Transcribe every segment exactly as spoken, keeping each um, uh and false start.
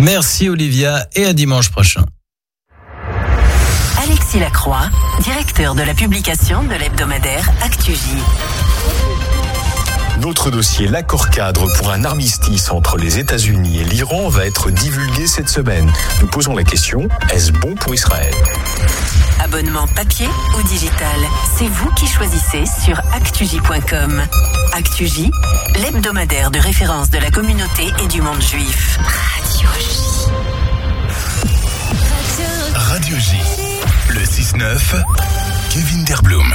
Merci Olivia et à dimanche prochain. Alexis Lacroix, directeur de la publication de l'hebdomadaire ActuJ. Notre dossier L'accord cadre pour un armistice entre les États-Unis et l'Iran va être divulgué cette semaine. Nous posons la question, est-ce bon pour Israël ? Abonnement papier ou digital, c'est vous qui choisissez sur actuj point com. ActuJ, l'hebdomadaire de référence de la communauté et du monde juif. Radio J. Radio J. Le six neuf, Kevin Derblum.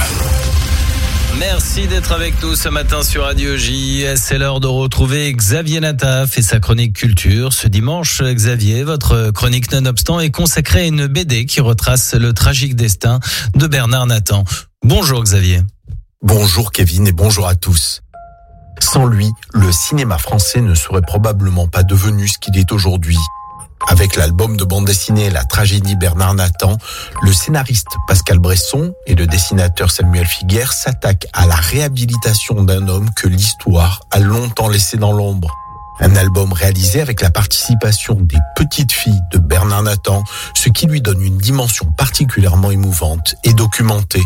Merci d'être avec nous ce matin sur Radio J. C'est l'heure de retrouver Xavier Nataf et sa chronique culture. Ce dimanche, Xavier, votre chronique nonobstant est consacrée à une B D qui retrace le tragique destin de Bernard Nathan. Bonjour Xavier. Bonjour Kevin et bonjour à tous. Sans lui, le cinéma français ne serait probablement pas devenu ce qu'il est aujourd'hui. Avec l'album de bande dessinée La tragédie Bernard Nathan, le scénariste Pascal Bresson et le dessinateur Samuel Figuière s'attaquent à la réhabilitation d'un homme que l'histoire a longtemps laissé dans l'ombre. Un album réalisé avec la participation des petites filles de Bernard Nathan, ce qui lui donne une dimension particulièrement émouvante et documentée.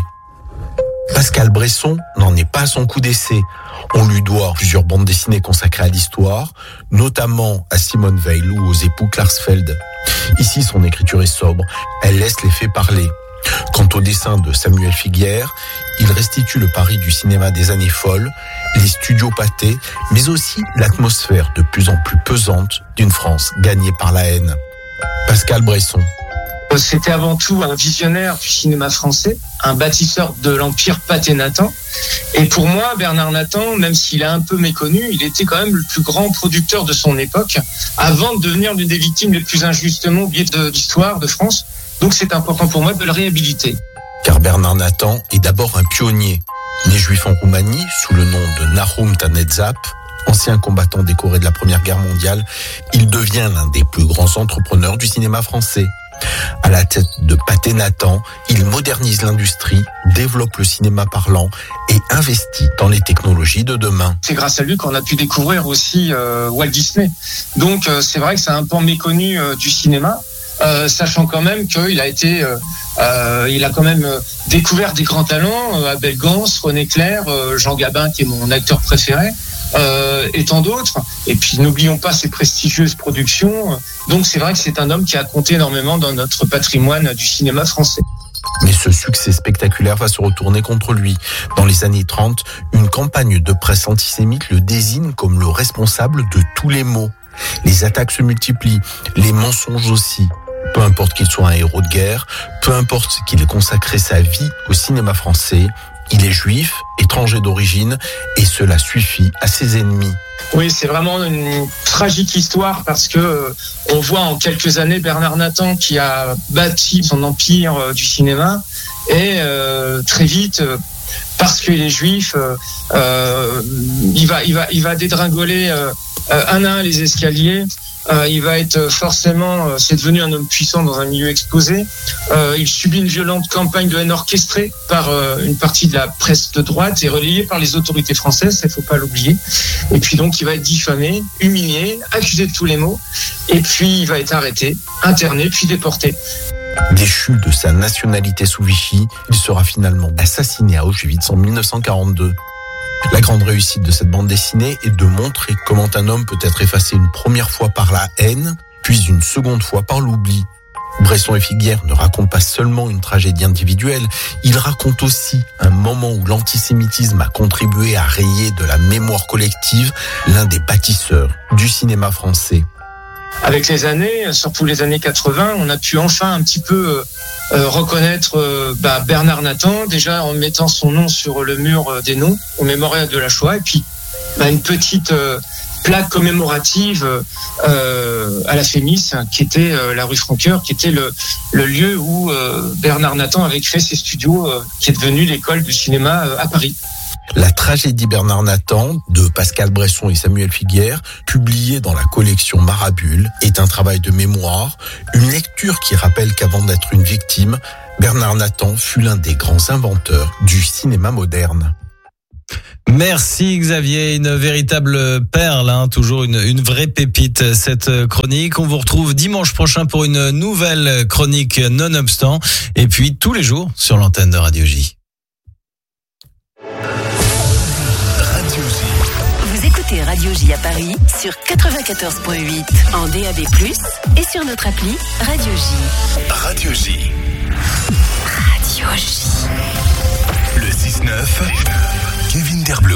Pascal Bresson n'en est pas à son coup d'essai. On lui doit plusieurs bandes dessinées consacrées à l'histoire, notamment à Simone Weil ou aux époux Klarsfeld. Ici, son écriture est sobre, elle laisse les faits parler. Quant au dessin de Samuel Figuière, il restitue le Paris du cinéma des années folles, les studios pâtés, mais aussi l'atmosphère de plus en plus pesante d'une France gagnée par la haine. Pascal Bresson. C'était avant tout un visionnaire du cinéma français, un bâtisseur de l'empire Pathé-Nathan. Et pour moi, Bernard Nathan, même s'il est un peu méconnu, il était quand même le plus grand producteur de son époque, avant de devenir l'une des victimes les plus injustement oubliées de l'histoire de France. Donc c'est important pour moi de le réhabiliter. Car Bernard Nathan est d'abord un pionnier. Né juif en Roumanie, sous le nom de Nahum Tanetzap, ancien combattant décoré de la Première Guerre mondiale, il devient l'un des plus grands entrepreneurs du cinéma français. À la tête de Pathé-Nathan, il modernise l'industrie, développe le cinéma parlant et investit dans les technologies de demain. C'est grâce à lui qu'on a pu découvrir aussi euh, Walt Disney. Donc euh, c'est vrai que c'est un pan méconnu euh, du cinéma, euh, sachant quand même qu'il a été, euh, euh, il a quand même découvert des grands talents, euh, Abel Gans, René Clair, euh, Jean Gabin qui est mon acteur préféré. Euh, et tant d'autres. Et puis n'oublions pas ses prestigieuses productions. Donc c'est vrai que c'est un homme qui a compté énormément dans notre patrimoine du cinéma français. Mais ce succès spectaculaire va se retourner contre lui. Dans les années trente, une campagne de presse antisémite le désigne comme le responsable de tous les maux. Les attaques se multiplient, les mensonges aussi. Peu importe qu'il soit un héros de guerre, peu importe qu'il ait consacré sa vie au cinéma français, il est juif, étranger d'origine, et cela suffit à ses ennemis. Oui, c'est vraiment une tragique histoire parce que euh, on voit en quelques années Bernard Nathan qui a bâti son empire euh, du cinéma et euh, très vite, euh, parce qu'il est juif, euh, euh, il va, il va, il va dédringoler euh, un à un les escaliers. Euh, il va être forcément, euh, c'est devenu un homme puissant dans un milieu exposé. Euh, il subit une violente campagne de haine orchestrée par euh, une partie de la presse de droite et relayée par les autorités françaises, il ne faut pas l'oublier. Et puis donc il va être diffamé, humilié, accusé de tous les maux. Et puis il va être arrêté, interné, puis déporté. Déchu de sa nationalité sous Vichy, il sera finalement assassiné à Auschwitz en dix-neuf cent quarante-deux. La grande réussite de cette bande dessinée est de montrer comment un homme peut être effacé une première fois par la haine, puis une seconde fois par l'oubli. Bresson et Figuière ne racontent pas seulement une tragédie individuelle, ils racontent aussi un moment où l'antisémitisme a contribué à rayer de la mémoire collective l'un des bâtisseurs du cinéma français. Avec les années, surtout les années quatre-vingts, on a pu enfin un petit peu euh, reconnaître euh, bah, Bernard Nathan, déjà en mettant son nom sur le mur des noms au mémorial de la Shoah, et puis bah, une petite euh, plaque commémorative euh, à la Fémis, qui était euh, la rue Francoeur, qui était le, le lieu où euh, Bernard Nathan avait créé ses studios, euh, qui est devenu l'école du cinéma euh, à Paris. La tragédie Bernard Nathan de Pascal Bresson et Samuel Figuière, publiée dans la collection Marabule, est un travail de mémoire, une lecture qui rappelle qu'avant d'être une victime, Bernard Nathan fut l'un des grands inventeurs du cinéma moderne. Merci Xavier, une véritable perle, hein, toujours une, une vraie pépite cette chronique. On vous retrouve dimanche prochain pour une nouvelle chronique Nonobstant et puis tous les jours sur l'antenne de Radio J. Radio J. Vous écoutez Radio J à Paris sur quatre-vingt-quatorze virgule huit en D A B plus, et sur notre appli Radio J. Radio J. Radio J. Le six neuf, Kevin Derblum.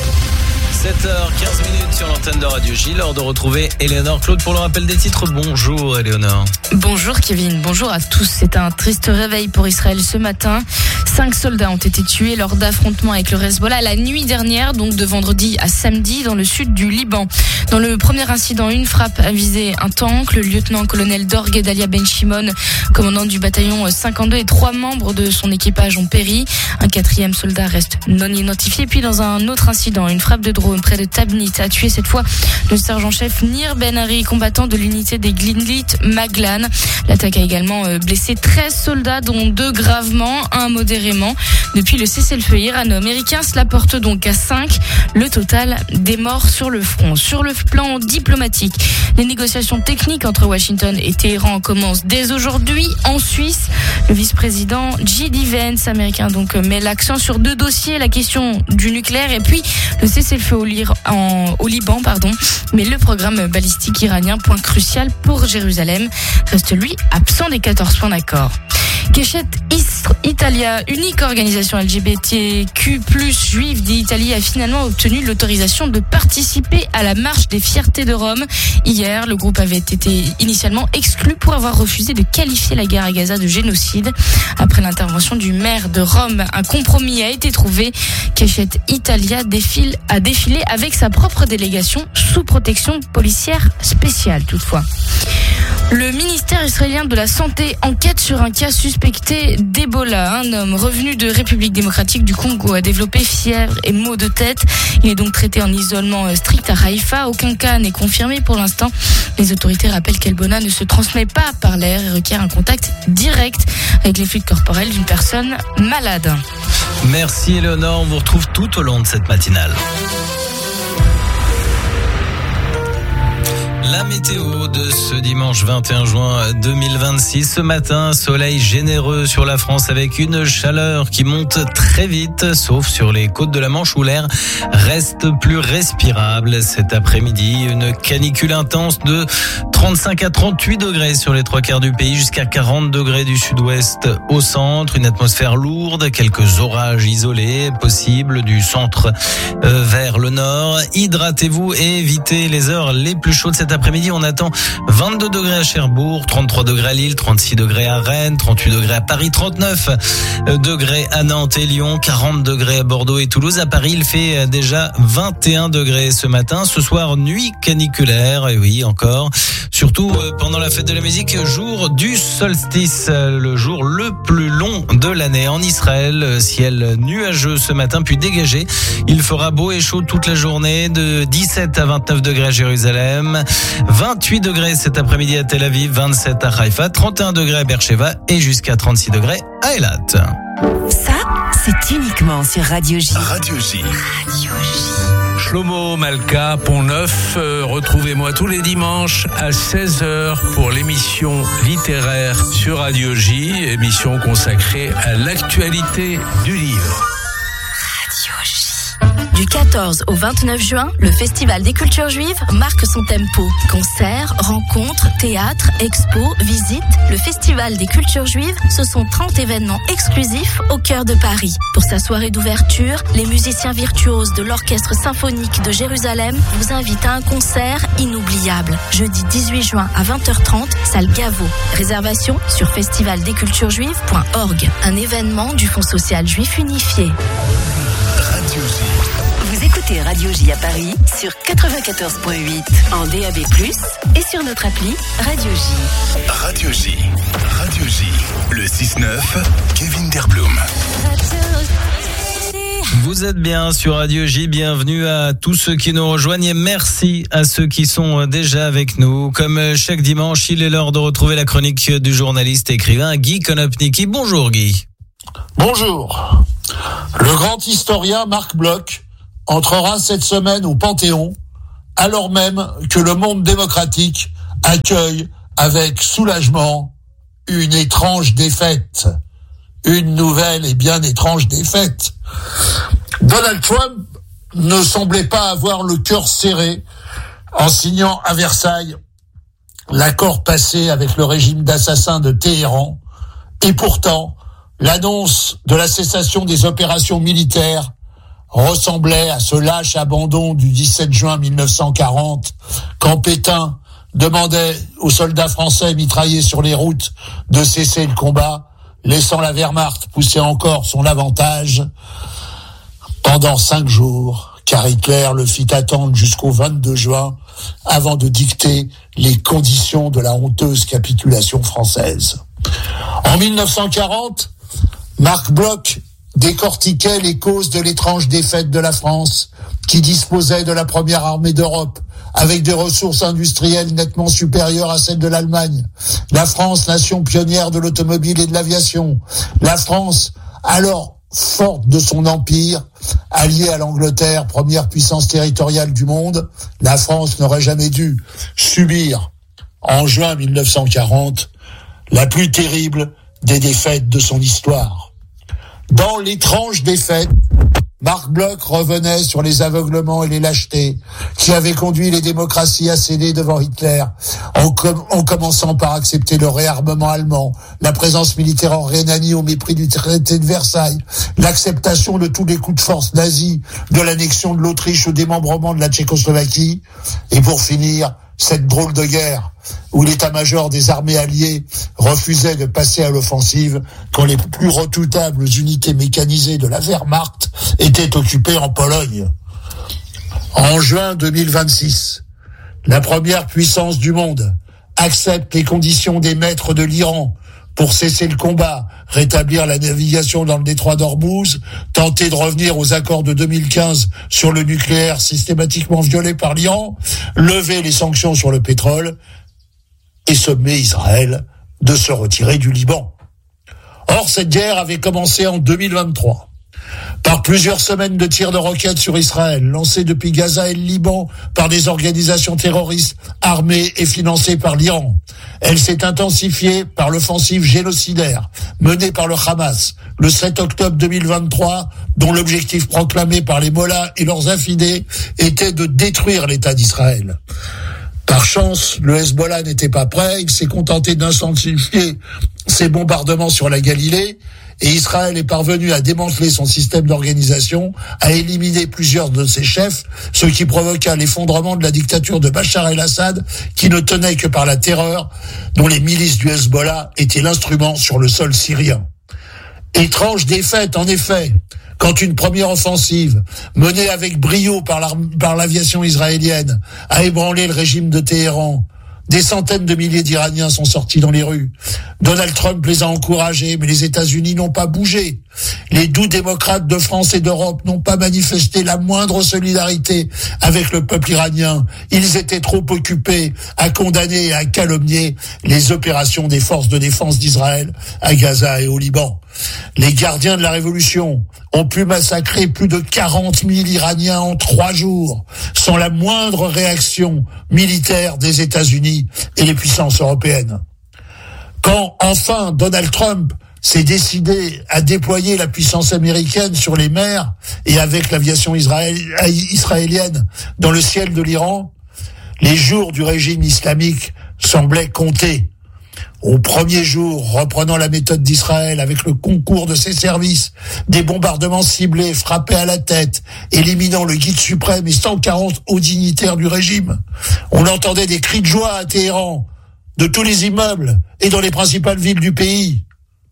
sept heures quinze minutes sur l'antenne de Radio J, l'heure de retrouver Éléonore Claude pour le rappel des titres. Bonjour Éléonore. Bonjour Kevin, bonjour à tous. C'est un triste réveil pour Israël ce matin. Cinq soldats ont été tués lors d'affrontements avec le Hezbollah la nuit dernière, donc de vendredi à samedi, dans le sud du Liban. Dans le premier incident, une frappe a visé un tank. Le lieutenant-colonel Dor Gedalia Ben Shimon, commandant du bataillon cinquante-deux, et trois membres de son équipage ont péri. Un quatrième soldat reste non identifié. Puis dans un autre incident, une frappe de drone près de Tabnit a tué cette fois le sergent-chef Nir Ben Ari, combattant de l'unité des Glinlit Maglan. L'attaque a également blessé treize soldats, dont deux gravement, un modérément. Depuis le cessez-le-feu irano-américain, cela porte donc à cinq le total des morts sur le front. Sur le plan diplomatique, les négociations techniques entre Washington et Téhéran commencent dès aujourd'hui en Suisse. Le vice-président J D Vance, américain, donc met l'accent sur deux dossiers, la question du nucléaire et puis le cessez-le-feu au, Lir- en, au Liban, pardon. Mais le programme balistique iranien, point crucial pour Jérusalem, reste lui absent des quatorze points d'accord. Keshet Italia, unique organisation L G B T Q plus, juive d'Italie, a finalement obtenu l'autorisation de participer à la marche des fiertés de Rome. Hier, le groupe avait été initialement exclu pour avoir refusé de qualifier la guerre à Gaza de génocide. Après l'intervention du maire de Rome, un compromis a été trouvé. Keshet Italia défile, a défilé avec sa propre délégation sous protection policière spéciale toutefois. Le ministère israélien de la Santé enquête sur un cas suspecté d'Ebola. Un homme revenu de République démocratique du Congo a développé fièvre et maux de tête. Il est donc traité en isolement strict à Haïfa. Aucun cas n'est confirmé pour l'instant. Les autorités rappellent qu'Ebola ne se transmet pas par l'air et requiert un contact direct avec les fluides corporels d'une personne malade. Merci Éléonore, on vous retrouve tout au long de cette matinale. La météo de ce dimanche vingt et un juin deux mille vingt-six. Ce matin, soleil généreux sur la France avec une chaleur qui monte très vite, sauf sur les côtes de la Manche où l'air reste plus respirable. Cet après-midi, une canicule intense de trente-cinq à trente-huit degrés sur les trois quarts du pays, jusqu'à quarante degrés du sud-ouest au centre. Une atmosphère lourde, quelques orages isolés possibles du centre euh, vers le nord. Hydratez-vous et évitez les heures les plus chaudes cet après-midi. On attend vingt-deux degrés à Cherbourg, trente-trois degrés à Lille, trente-six degrés à Rennes, trente-huit degrés à Paris, trente-neuf degrés à Nantes et Lyon, quarante degrés à Bordeaux et Toulouse. À Paris, il fait déjà vingt et un degrés ce matin. Ce soir, nuit caniculaire, et oui, encore. Surtout pendant la fête de la musique, jour du solstice, le jour le plus long de l'année en Israël. Ciel nuageux ce matin, puis dégagé. Il fera beau et chaud toute la journée, de dix-sept à vingt-neuf degrés à Jérusalem, vingt-huit degrés cet après-midi à Tel Aviv, vingt-sept à Haïfa, trente et un degrés à Beersheva et jusqu'à trente-six degrés à Eilat. Ça, c'est uniquement sur Radio J. Radio J. Radio J. Shlomo Malka, Pont Neuf. Euh, retrouvez-moi tous les dimanches à seize heures pour l'émission littéraire sur Radio J, émission consacrée à l'actualité du livre. Radio J. Du quatorze au vingt-neuf juin, le Festival des cultures juives marque son tempo. Concerts, rencontres, théâtres, expos, visites. Le Festival des cultures juives, ce sont trente événements exclusifs au cœur de Paris. Pour sa soirée d'ouverture, les musiciens virtuoses de l'Orchestre symphonique de Jérusalem vous invitent à un concert inoubliable. Jeudi dix-huit juin à vingt heures trente, salle Gaveau. Réservation sur festival des cultures juives point org. Un événement du Fonds social juif unifié. Radio J. Vous écoutez Radio J à Paris sur quatre-vingt-quatorze virgule huit en D A B plus, et sur notre appli Radio J. Radio J. Radio J. Le six neuf, Kevin Derblum. Vous êtes bien sur Radio J, bienvenue à tous ceux qui nous rejoignent et merci à ceux qui sont déjà avec nous. Comme chaque dimanche, il est l'heure de retrouver la chronique du journaliste et écrivain Guy Konopnicki. Bonjour Guy. Bonjour. Le grand historien Marc Bloch entrera cette semaine au Panthéon, alors même que le monde démocratique accueille avec soulagement une étrange défaite. Une nouvelle et bien étrange défaite. Donald Trump ne semblait pas avoir le cœur serré en signant à Versailles l'accord passé avec le régime d'assassins de Téhéran. Et pourtant, l'annonce de la cessation des opérations militaires ressemblait à ce lâche abandon du dix-sept juin mille neuf cent quarante, quand Pétain demandait aux soldats français mitraillés sur les routes de cesser le combat, laissant la Wehrmacht pousser encore son avantage pendant cinq jours, car Hitler le fit attendre jusqu'au vingt-deux juin avant de dicter les conditions de la honteuse capitulation française. En mille neuf cent quarante, Marc Bloch décortiquait les causes de l'étrange défaite de la France, qui disposait de la première armée d'Europe, avec des ressources industrielles nettement supérieures à celles de l'Allemagne. La France, nation pionnière de l'automobile et de l'aviation. La France, alors forte de son empire, alliée à l'Angleterre, première puissance territoriale du monde. La France n'aurait jamais dû subir, en juin mille neuf cent quarante, la plus terrible des défaites de son histoire. Dans l'étrange défaite, Marc Bloch revenait sur les aveuglements et les lâchetés qui avaient conduit les démocraties à céder devant Hitler, en, com- en commençant par accepter le réarmement allemand, la présence militaire en Rhénanie au mépris du traité de Versailles, l'acceptation de tous les coups de force nazis, de l'annexion de l'Autriche au démembrement de la Tchécoslovaquie, et pour finir, cette drôle de guerre où l'état-major des armées alliées refusait de passer à l'offensive quand les plus redoutables unités mécanisées de la Wehrmacht étaient occupées en Pologne. En juin deux mille vingt-six, la première puissance du monde accepte les conditions des maîtres de l'Iran pour cesser le combat, rétablir la navigation dans le détroit d'Ormuz, tenter de revenir aux accords de deux mille quinze sur le nucléaire systématiquement violé par l'Iran, lever les sanctions sur le pétrole et sommer Israël de se retirer du Liban. Or, cette guerre avait commencé en deux mille vingt-trois. Par plusieurs semaines de tirs de roquettes sur Israël, lancés depuis Gaza et le Liban par des organisations terroristes armées et financées par l'Iran. Elle s'est intensifiée par l'offensive génocidaire menée par le Hamas le sept octobre deux mille vingt-trois, dont l'objectif proclamé par les mollahs et leurs infidèles était de détruire l'État d'Israël. Par chance, le Hezbollah n'était pas prêt, il s'est contenté d'intensifier ses bombardements sur la Galilée, et Israël est parvenu à démanteler son système d'organisation, à éliminer plusieurs de ses chefs, ce qui provoqua l'effondrement de la dictature de Bachar el-Assad, qui ne tenait que par la terreur, dont les milices du Hezbollah étaient l'instrument sur le sol syrien. Étrange défaite, en effet, quand une première offensive, menée avec brio par, par l'aviation israélienne, a ébranlé le régime de Téhéran. Des centaines de milliers d'Iraniens sont sortis dans les rues. Donald Trump les a encouragés, mais les États-Unis n'ont pas bougé. Les doux démocrates de France et d'Europe n'ont pas manifesté la moindre solidarité avec le peuple iranien. Ils étaient trop occupés à condamner et à calomnier les opérations des forces de défense d'Israël à Gaza et au Liban. Les gardiens de la révolution ont pu massacrer plus de quarante mille Iraniens en trois jours, sans la moindre réaction militaire des États-Unis et les puissances européennes. Quand, enfin, Donald Trump s'est décidé à déployer la puissance américaine sur les mers et avec l'aviation israélienne dans le ciel de l'Iran, les jours du régime islamique semblaient compter. Au premier jour, reprenant la méthode d'Israël avec le concours de ses services, des bombardements ciblés frappaient à la tête, éliminant le guide suprême et cent quarante hauts dignitaires du régime. On entendait des cris de joie à Téhéran, de tous les immeubles et dans les principales villes du pays.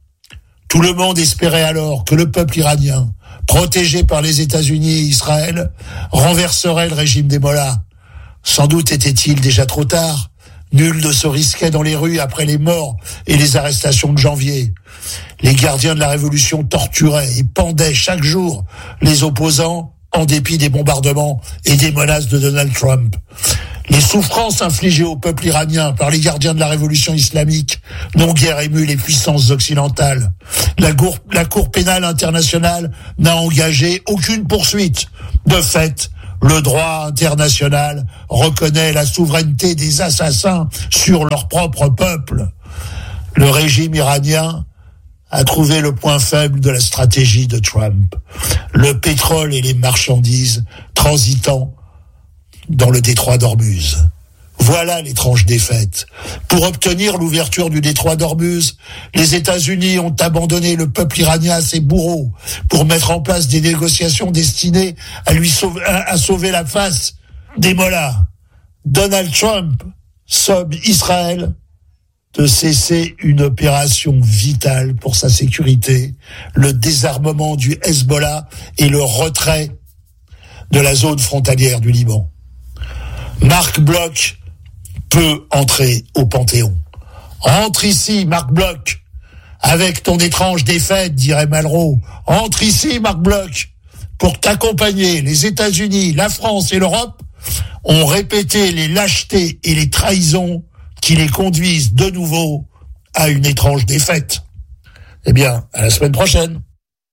Tout le monde espérait alors que le peuple iranien, protégé par les États-Unis et Israël, renverserait le régime des mollahs. Sans doute était-il déjà trop tard. Nul ne se risquait dans les rues après les morts et les arrestations de janvier. Les gardiens de la révolution torturaient et pendaient chaque jour les opposants en dépit des bombardements et des menaces de Donald Trump. Les souffrances infligées au peuple iranien par les gardiens de la révolution islamique n'ont guère ému les puissances occidentales. La Cour, la Cour pénale internationale n'a engagé aucune poursuite. De fait, le droit international reconnaît la souveraineté des assassins sur leur propre peuple. Le régime iranien a trouvé le point faible de la stratégie de Trump. Le pétrole et les marchandises transitant dans le détroit d'Ormuz. Voilà l'étrange défaite. Pour obtenir l'ouverture du détroit d'Ormuz, les États-Unis ont abandonné le peuple iranien à ses bourreaux pour mettre en place des négociations destinées à lui sauver, à, à sauver la face des mollahs. Donald Trump somme Israël de cesser une opération vitale pour sa sécurité, le désarmement du Hezbollah et le retrait de la zone frontalière du Liban. Marc Bloch peut entrer au Panthéon. Entre ici, Marc Bloch, avec ton étrange défaite, dirait Malraux. Entre ici, Marc Bloch, pour t'accompagner. Les États-Unis, la France et l'Europe ont répété les lâchetés et les trahisons qui les conduisent de nouveau à une étrange défaite. Eh bien, à la semaine prochaine.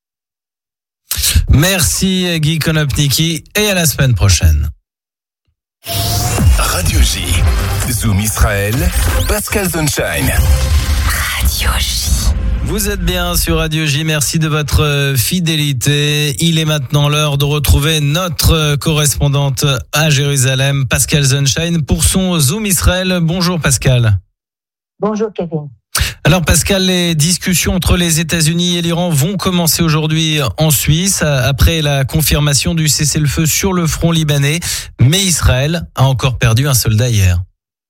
Merci Guy Konopnicki et à la semaine prochaine. Radio J, Zoom Israël, Pascal Sunshine. Radio J. Vous êtes bien sur Radio J, merci de votre fidélité. Il est maintenant l'heure de retrouver notre correspondante à Jérusalem, Pascal Sunshine, pour son Zoom Israël. Bonjour Pascal. Bonjour Kevin. Alors Pascal, les discussions entre les États-Unis et l'Iran vont commencer aujourd'hui en Suisse après la confirmation du cessez-le-feu sur le front libanais. Mais Israël a encore perdu un soldat hier.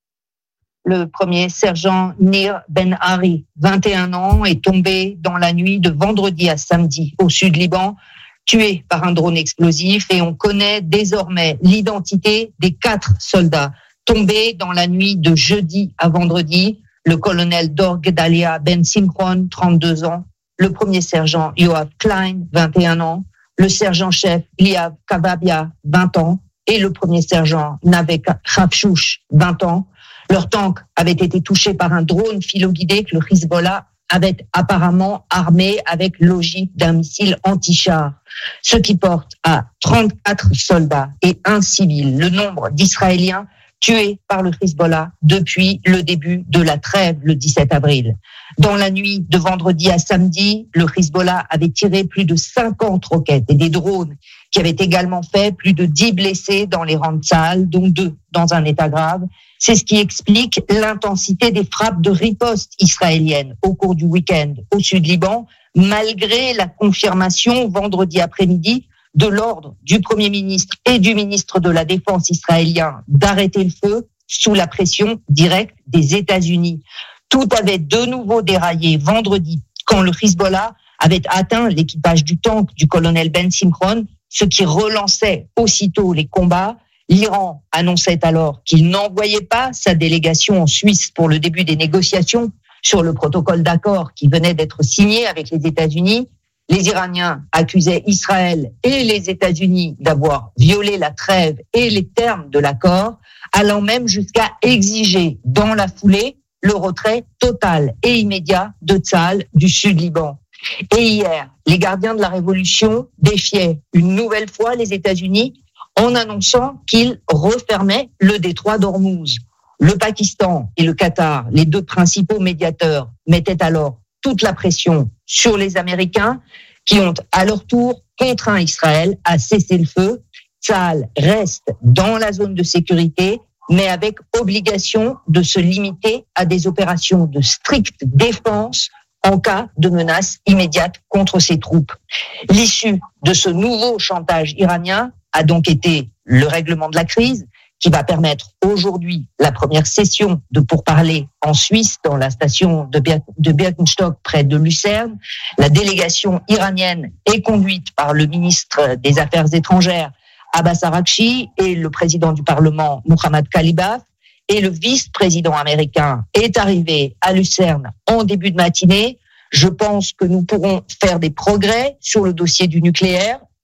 Le premier sergent Nir Ben Ari, vingt et un ans, est tombé dans la nuit de vendredi à samedi au sud Liban, tué par un drone explosif, et on connaît désormais l'identité des quatre soldats tombés dans la nuit de jeudi à vendredi. Le colonel Dor Gedalia Ben Simchon, trente-deux ans, le premier sergent Yoav Klein, vingt et un ans, le sergent-chef Liav Kavabia, vingt ans, et le premier sergent Navek Khafshouch, vingt ans. Leur tank avait été touché par un drone filoguidé que le Hezbollah avait apparemment armé avec l'ogive d'un missile anti-char, ce qui porte à trente-quatre soldats et un civil le nombre d'Israéliens tués par le Hezbollah depuis le début de la trêve le dix-sept avril. Dans la nuit de vendredi à samedi, le Hezbollah avait tiré plus de cinquante roquettes et des drones qui avaient également fait plus de dix blessés dans les rangs de Tsahal, dont deux dans un état grave. C'est ce qui explique l'intensité des frappes de riposte israéliennes au cours du week-end au sud Liban, malgré la confirmation vendredi après-midi de l'ordre du Premier ministre et du ministre de la Défense israélien d'arrêter le feu sous la pression directe des États-Unis. Tout avait de nouveau déraillé vendredi quand le Hezbollah avait atteint l'équipage du tank du colonel Ben Simchon, ce qui relançait aussitôt les combats. L'Iran annonçait alors qu'il n'envoyait pas sa délégation en Suisse pour le début des négociations sur le protocole d'accord qui venait d'être signé avec les États-Unis. Les Iraniens accusaient Israël et les États-Unis d'avoir violé la trêve et les termes de l'accord, allant même jusqu'à exiger dans la foulée le retrait total et immédiat de Tsahal du sud Liban. Et hier, les gardiens de la révolution défiaient une nouvelle fois les États-Unis en annonçant qu'ils refermaient le détroit d'Ormuz. Le Pakistan et le Qatar, les deux principaux médiateurs, mettaient alors toute la pression sur les Américains qui ont à leur tour contraint Israël à cesser le feu. Tsahal reste dans la zone de sécurité, mais avec obligation de se limiter à des opérations de stricte défense en cas de menace immédiate contre ses troupes. L'issue de ce nouveau chantage iranien a donc été le règlement de la crise, qui va permettre aujourd'hui la première session de pourparlers en Suisse, dans la station de, Bir- de Birkenstock près de Lucerne. La délégation iranienne est conduite par le ministre des Affaires étrangères Abbas Araghchi et le président du Parlement Mohammad Khalibaf, et le vice-président américain est arrivé à Lucerne en début de matinée. Je pense que nous pourrons faire des progrès sur le dossier du nucléaire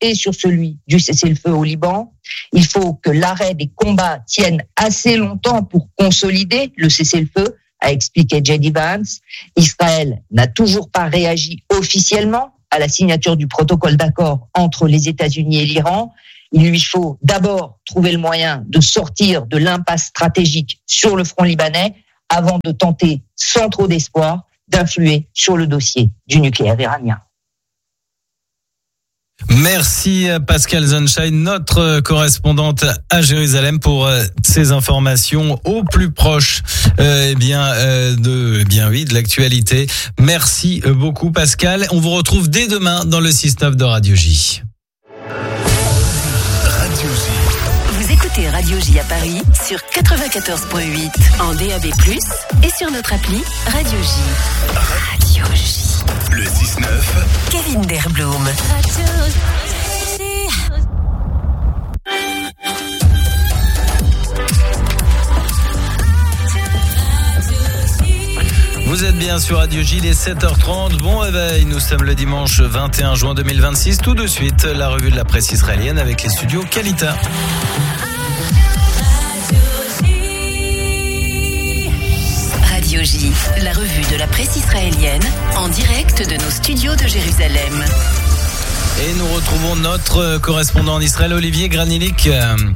et sur celui du cessez-le-feu au Liban. Il faut que l'arrêt des combats tienne assez longtemps pour consolider le cessez-le-feu, a expliqué J D Vance. Israël n'a toujours pas réagi officiellement à la signature du protocole d'accord entre les États-Unis et l'Iran. Il lui faut d'abord trouver le moyen de sortir de l'impasse stratégique sur le front libanais avant de tenter, sans trop d'espoir, d'influer sur le dossier du nucléaire iranien. Merci Pascal Zonshine, notre correspondante à Jérusalem, pour ces informations au plus proche euh, eh bien euh, de eh bien oui de l'actualité. Merci beaucoup Pascal. On vous retrouve dès demain dans le six neuf de Radio J. Radio J. Vous écoutez Radio J à Paris sur quatre-vingt-quatorze virgule huit en D A B plus, et sur notre appli Radio J. Radio J. Le six neuf. Kevin Derblum. Vous êtes bien sur Radio J, il est sept heures trente. Bon réveil, nous sommes le dimanche vingt et un juin deux mille vingt-six. Tout de suite, la revue de la presse israélienne avec les studios Kalita. Radio J, la revue de la presse israélienne, en direct de nos studios de Jérusalem. Et nous retrouvons notre correspondant en Israël, Olivier Granilik.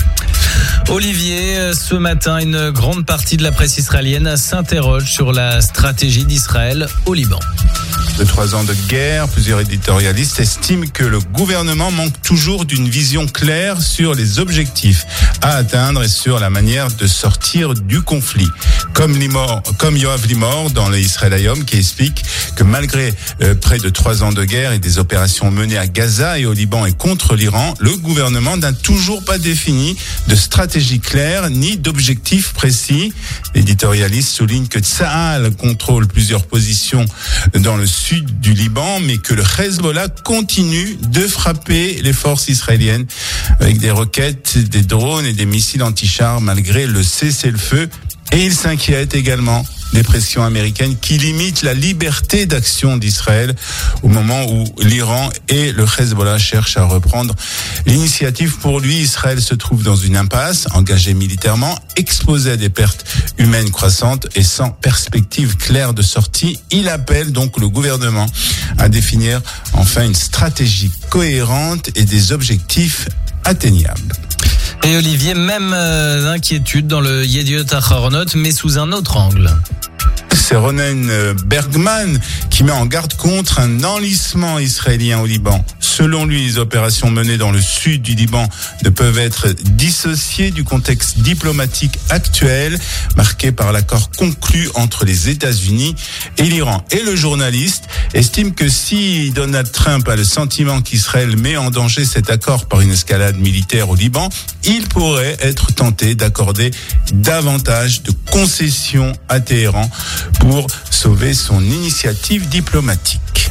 Olivier, ce matin, une grande partie de la presse israélienne s'interroge sur la stratégie d'Israël au Liban. De trois ans de guerre, plusieurs éditorialistes estiment que le gouvernement manque toujours d'une vision claire sur les objectifs à atteindre et sur la manière de sortir du conflit. Comme Limor, comme Yoav Limor dans le Israël Hayom, qui explique que malgré euh, près de trois ans de guerre et des opérations menées à Gaza et au Liban et contre l'Iran, le gouvernement n'a toujours pas défini de stratégie claire ni d'objectifs précis. L'éditorialiste souligne que Tsahal contrôle plusieurs positions dans le sud du Liban, mais que le Hezbollah continue de frapper les forces israéliennes avec des roquettes, des drones et des missiles anti-chars malgré le cessez-le-feu. Et il s'inquiète également des pressions américaines qui limitent la liberté d'action d'Israël au moment où l'Iran et le Hezbollah cherchent à reprendre l'initiative. Pour lui, Israël se trouve dans une impasse, engagé militairement, exposé à des pertes humaines croissantes et sans perspective claire de sortie. Il appelle donc le gouvernement à définir enfin une stratégie cohérente et des objectifs atteignables. Et Olivier, même euh, inquiétude dans le Yediot Aharonot, mais sous un autre angle. C'est Ronen Bergman qui met en garde contre un enlisement israélien au Liban. Selon lui, les opérations menées dans le sud du Liban ne peuvent être dissociées du contexte diplomatique actuel, marqué par l'accord conclu entre les États-Unis et l'Iran. Et le journaliste estime que si Donald Trump a le sentiment qu'Israël met en danger cet accord par une escalade militaire au Liban, il pourrait être tenté d'accorder davantage de concessions à Téhéran pour sauver son initiative diplomatique.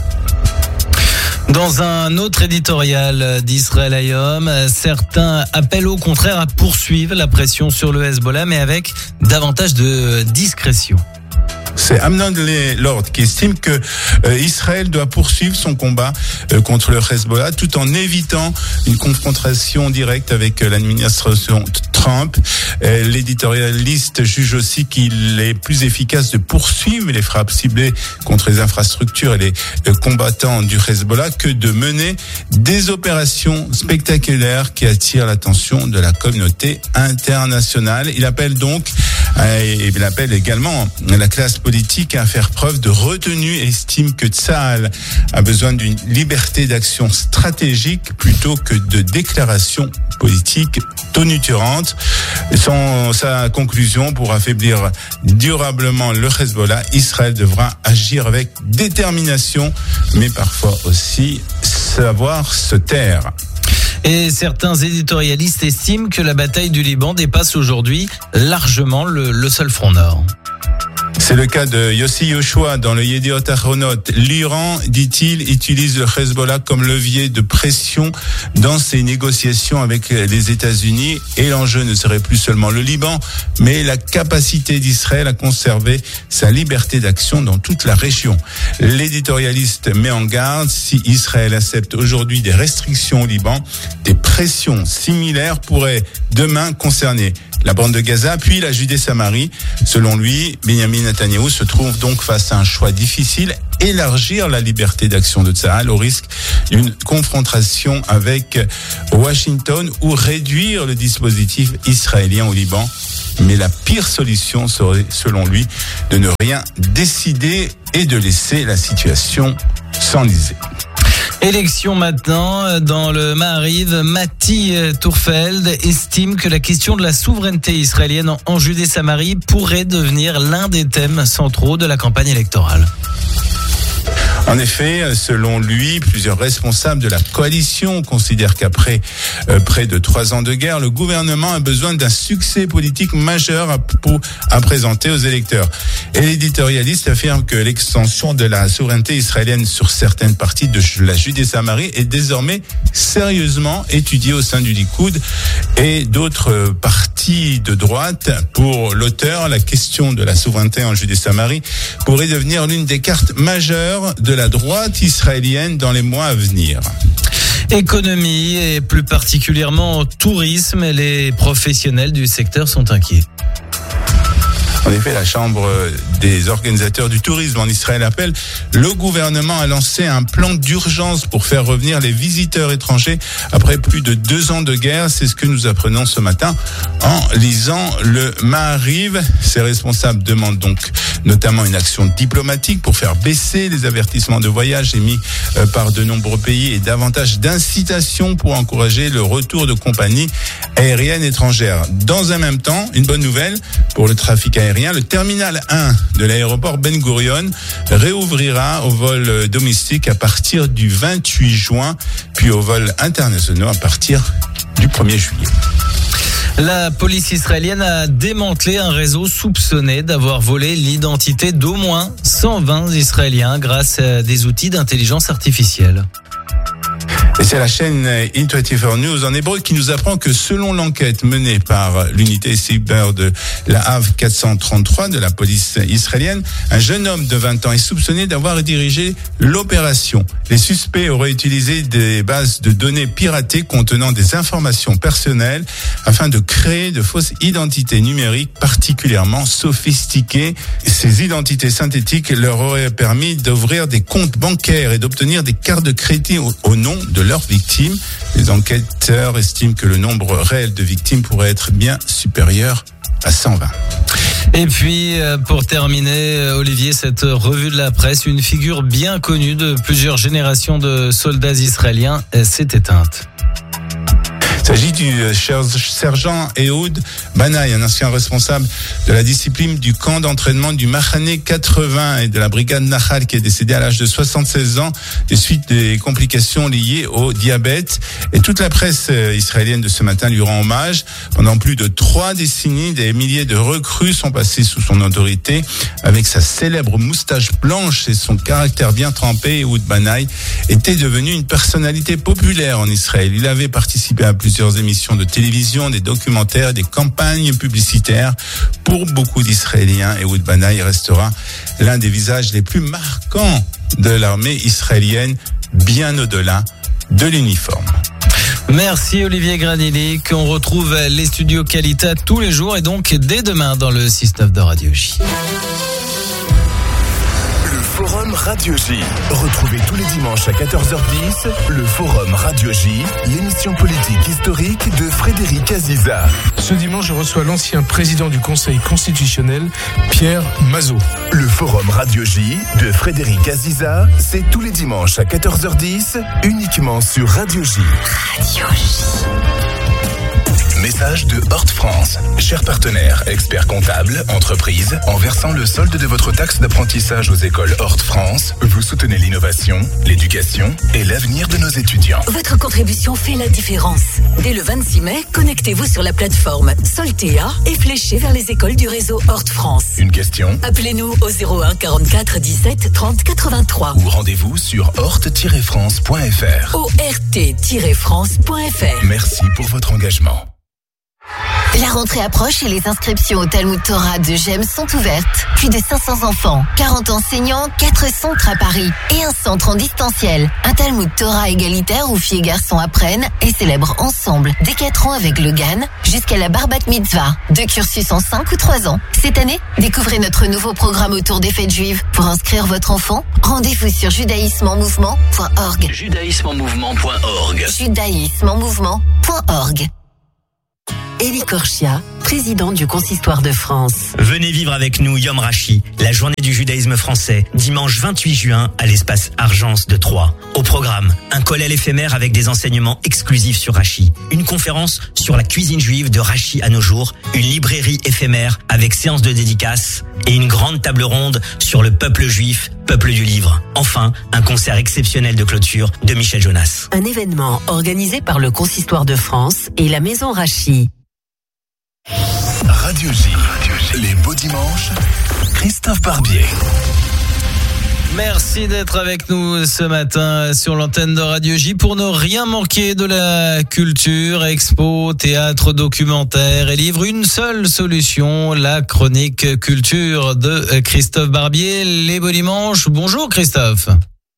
Dans un autre éditorial d'Israël Hayom, certains appellent au contraire à poursuivre la pression sur le Hezbollah, mais avec davantage de discrétion. C'est Amnon Lord qui estime que euh, Israël doit poursuivre son combat euh, contre le Hezbollah tout en évitant une confrontation directe avec euh, l'administration Trump. Euh, l'éditorialiste juge aussi qu'il est plus efficace de poursuivre les frappes ciblées contre les infrastructures et les euh, combattants du Hezbollah que de mener des opérations spectaculaires qui attirent l'attention de la communauté internationale. Il appelle donc, euh, et il appelle également la classe politique à faire preuve de retenue et estime que Tsahal a besoin d'une liberté d'action stratégique plutôt que de déclarations politiques tonitruantes. Sans sa conclusion, pour affaiblir durablement le Hezbollah, Israël devra agir avec détermination, mais parfois aussi savoir se taire. Et certains éditorialistes estiment que la bataille du Liban dépasse aujourd'hui largement le, le seul front nord. C'est le cas de Yossi Yoshua dans le Yediot Ahronot. L'Iran, dit-il, utilise le Hezbollah comme levier de pression dans ses négociations avec les États-Unis. Et l'enjeu ne serait plus seulement le Liban, mais la capacité d'Israël à conserver sa liberté d'action dans toute la région. L'éditorialiste met en garde, si Israël accepte aujourd'hui des restrictions au Liban, des pressions similaires pourraient demain concerner la bande de Gaza, puis la Judée-Samarie. Selon lui, Benjamin Netanyahou se trouve donc face à un choix difficile, élargir la liberté d'action de Tsahal au risque d'une confrontation avec Washington ou réduire le dispositif israélien au Liban. Mais la pire solution serait, selon lui, de ne rien décider et de laisser la situation s'enliser. Élection maintenant dans le Maariv. Mati Tourfeld estime que la question de la souveraineté israélienne en Judée-Samarie pourrait devenir l'un des thèmes centraux de la campagne électorale. En effet, selon lui, plusieurs responsables de la coalition considèrent qu'après euh, près de trois ans de guerre, le gouvernement a besoin d'un succès politique majeur à, pour, à présenter aux électeurs. Et l'éditorialiste affirme que l'extension de la souveraineté israélienne sur certaines parties de la Judée-Samarie est désormais sérieusement étudiée au sein du Likoud et d'autres partis de droite. Pour l'auteur, la question de la souveraineté en Judée-Samarie pourrait devenir l'une des cartes majeures de la droite israélienne dans les mois à venir. Économie et plus particulièrement tourisme, les professionnels du secteur sont inquiets. En effet, la Chambre des organisateurs du tourisme en Israël appelle le gouvernement à lancer un plan d'urgence pour faire revenir les visiteurs étrangers après plus de deux ans de guerre. C'est ce que nous apprenons ce matin en lisant le Maariv. Ces responsables demandent donc notamment une action diplomatique pour faire baisser les avertissements de voyage émis par de nombreux pays et davantage d'incitation pour encourager le retour de compagnies aériennes étrangères. Dans un même temps, une bonne nouvelle pour le trafic aérien. Le terminal un de l'aéroport Ben Gurion réouvrira aux vols domestiques à partir du vingt-huit juin, puis aux vols internationaux à partir du premier juillet. La police israélienne a démantelé un réseau soupçonné d'avoir volé l'identité d'au moins cent vingt Israéliens grâce à des outils d'intelligence artificielle. Et c'est la chaîne In vingt-quatre News en hébreu qui nous apprend que selon l'enquête menée par l'unité cyber de la A V quatre cent trente-trois de la police israélienne, un jeune homme de vingt ans est soupçonné d'avoir dirigé l'opération. Les suspects auraient utilisé des bases de données piratées contenant des informations personnelles afin de créer de fausses identités numériques particulièrement sophistiquées. Ces identités synthétiques leur auraient permis d'ouvrir des comptes bancaires et d'obtenir des cartes de crédit au, au nom de leurs victimes. Les enquêteurs estiment que le nombre réel de victimes pourrait être bien supérieur à cent vingt. Et puis, pour terminer, Olivier, cette revue de la presse, une figure bien connue de plusieurs générations de soldats israéliens s'est éteinte. Il s'agit du sergent Ehud Banaï, un ancien responsable de la discipline du camp d'entraînement du Machane quatre-vingts et de la brigade Nahal qui est décédé à l'âge de soixante-seize ans des suites des complications liées au diabète. Et toute la presse israélienne de ce matin lui rend hommage. Pendant plus de trois décennies, des milliers de recrues sont passés sous son autorité. Avec sa célèbre moustache blanche et son caractère bien trempé, Ehud Banaï était devenu une personnalité populaire en Israël. Il avait participé à plusieurs émissions de télévision, des documentaires, des campagnes publicitaires. Pour beaucoup d'Israéliens, Ehud Banaï restera l'un des visages les plus marquants de l'armée israélienne, bien au-delà de l'uniforme. Merci Olivier Granilli, qu'on retrouve les studios Qualita tous les jours et donc dès demain dans le six neuf de Radio J. Forum Radio J. Retrouvez tous les dimanches à quatorze heures dix le Forum Radio J, l'émission politique historique de Frédéric Aziza. Ce dimanche, je reçois l'ancien président du Conseil constitutionnel, Pierre Mazeaud. Le Forum Radio J de Frédéric Aziza, c'est tous les dimanches à quatorze heures dix, uniquement sur Radio J. Radio J. Message de Horte France. Chers partenaires, experts comptables, entreprises, en versant le solde de votre taxe d'apprentissage aux écoles Horte France, vous soutenez l'innovation, l'éducation et l'avenir de nos étudiants. Votre contribution fait la différence. Dès le vingt-six mai, connectez-vous sur la plateforme Soltea et fléchez vers les écoles du réseau Horte France. Une question? Appelez-nous au zéro un quarante-quatre dix-sept trente quatre-vingt-trois ou rendez-vous sur horte tiret france point f r. O R T tiret france point f r. Merci pour votre engagement. La rentrée approche et les inscriptions au Talmud Torah de Gem sont ouvertes. Plus de cinq cents enfants, quarante enseignants, quatre centres à Paris et un centre en distanciel. Un Talmud Torah égalitaire où filles et garçons apprennent et célèbrent ensemble dès quatre ans avec le Gan jusqu'à la Bar Bat Mitzvah. Deux cursus en cinq ou trois ans. Cette année, découvrez notre nouveau programme autour des fêtes juives. Pour inscrire votre enfant, rendez-vous sur judaïsme en mouvement point org. judaïsme en mouvement point org. judaïsme en mouvement point org. Élie Korchia, président du Consistoire de France. Venez vivre avec nous Yom Rashi, la journée du judaïsme français, dimanche vingt-huit juin à l'espace Argence de Troyes. Au programme, un kollel éphémère avec des enseignements exclusifs sur Rashi, une conférence sur la cuisine juive de Rashi à nos jours, une librairie éphémère avec séance de dédicaces et une grande table ronde sur le peuple juif, peuple du livre. Enfin, un concert exceptionnel de clôture de Michel Jonas. Un événement organisé par le Consistoire de France et la Maison Rashi. Radio J, les beaux dimanches, Christophe Barbier. Merci d'être avec nous ce matin sur l'antenne de Radio J pour ne rien manquer de la culture, expo, théâtre, documentaire et livre. Une seule solution, la chronique culture de Christophe Barbier. Les beaux dimanches. Bonjour Christophe.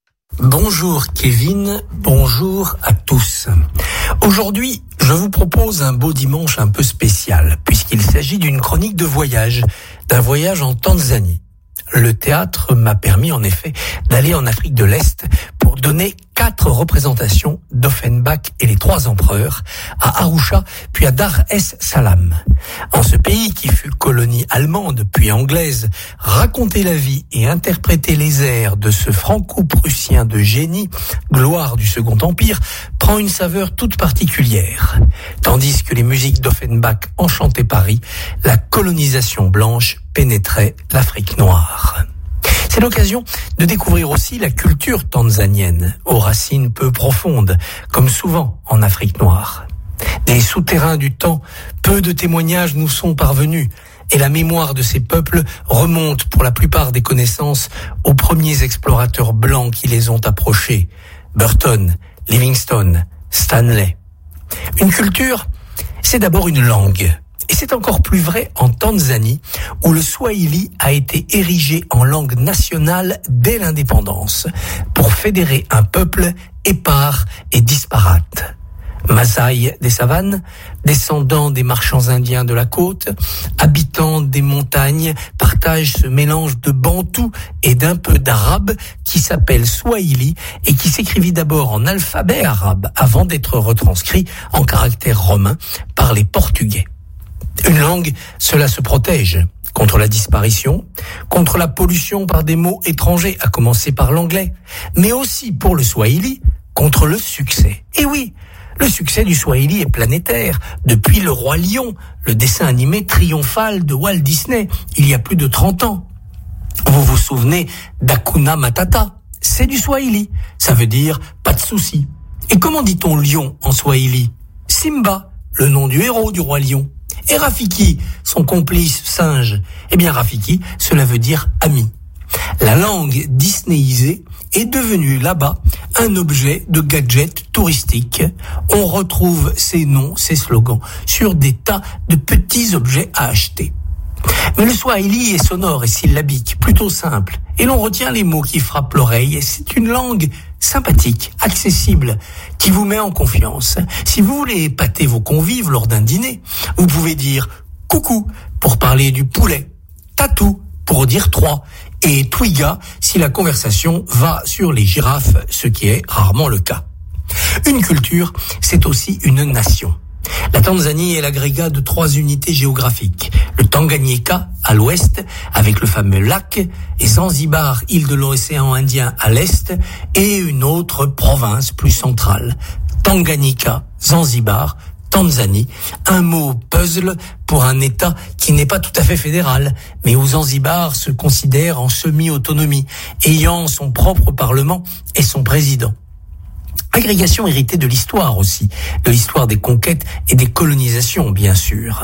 Bonjour Kevin, bonjour à tous. Aujourd'hui, je vous propose un beau dimanche un peu spécial, puisqu'il s'agit d'une chronique de voyage, d'un voyage en Tanzanie. Le théâtre m'a permis en effet d'aller en Afrique de l'Est pour donner quatre représentations d'Offenbach et les trois empereurs à Arusha puis à Dar es Salaam. En ce pays qui fut colonie allemande puis anglaise, raconter la vie et interpréter les airs de ce franco-prussien de génie, gloire du Second Empire, prend une saveur toute particulière. Tandis que les musiques d'Offenbach enchantaient Paris, la colonisation blanche pénétrait l'Afrique noire. C'est l'occasion de découvrir aussi la culture tanzanienne, aux racines peu profondes, comme souvent en Afrique noire. Des souterrains du temps, peu de témoignages nous sont parvenus, et la mémoire de ces peuples remonte pour la plupart des connaissances aux premiers explorateurs blancs qui les ont approchés, Burton, Livingstone, Stanley. Une culture, c'est d'abord une langue. Et c'est encore plus vrai en Tanzanie, où le swahili a été érigé en langue nationale dès l'indépendance, pour fédérer un peuple épars et disparate. Maasai des savanes, descendants des marchands indiens de la côte, habitants des montagnes, partagent ce mélange de bantou et d'un peu d'arabe qui s'appelle swahili et qui s'écrivit d'abord en alphabet arabe avant d'être retranscrit en caractères romains par les Portugais. Une langue, cela se protège contre la disparition, contre la pollution par des mots étrangers, à commencer par l'anglais, mais aussi pour le swahili, contre le succès. Et oui, le succès du swahili est planétaire. Depuis Le Roi Lion, le dessin animé triomphal de Walt Disney, il y a plus de trente ans. Vous vous souvenez d'Hakuna Matata? C'est du swahili. Ça veut dire pas de souci. Et comment dit-on lion en swahili? Simba, le nom du héros du Roi Lion. Et Rafiki, son complice singe. Eh bien, Rafiki, cela veut dire ami. La langue disneyisée est devenue là-bas un objet de gadget touristique. On retrouve ces noms, ces slogans sur des tas de petits objets à acheter. Mais le swahili est sonore et syllabique, plutôt simple. Et l'on retient les mots qui frappent l'oreille. Et c'est une langue sympathique, accessible, qui vous met en confiance. Si vous voulez épater vos convives lors d'un dîner, vous pouvez dire coucou pour parler du poulet, tatou pour dire trois, et twiga si la conversation va sur les girafes, ce qui est rarement le cas. Une culture, c'est aussi une nation. La Tanzanie est l'agrégat de trois unités géographiques. Le Tanganyika à l'ouest, avec le fameux lac, et Zanzibar, île de l'océan Indien à l'est, et une autre province plus centrale. Tanganyika, Zanzibar, Tanzanie, un mot puzzle pour un État qui n'est pas tout à fait fédéral, mais où Zanzibar se considère en semi-autonomie, ayant son propre parlement et son président. Agrégation héritée de l'histoire aussi, de l'histoire des conquêtes et des colonisations bien sûr.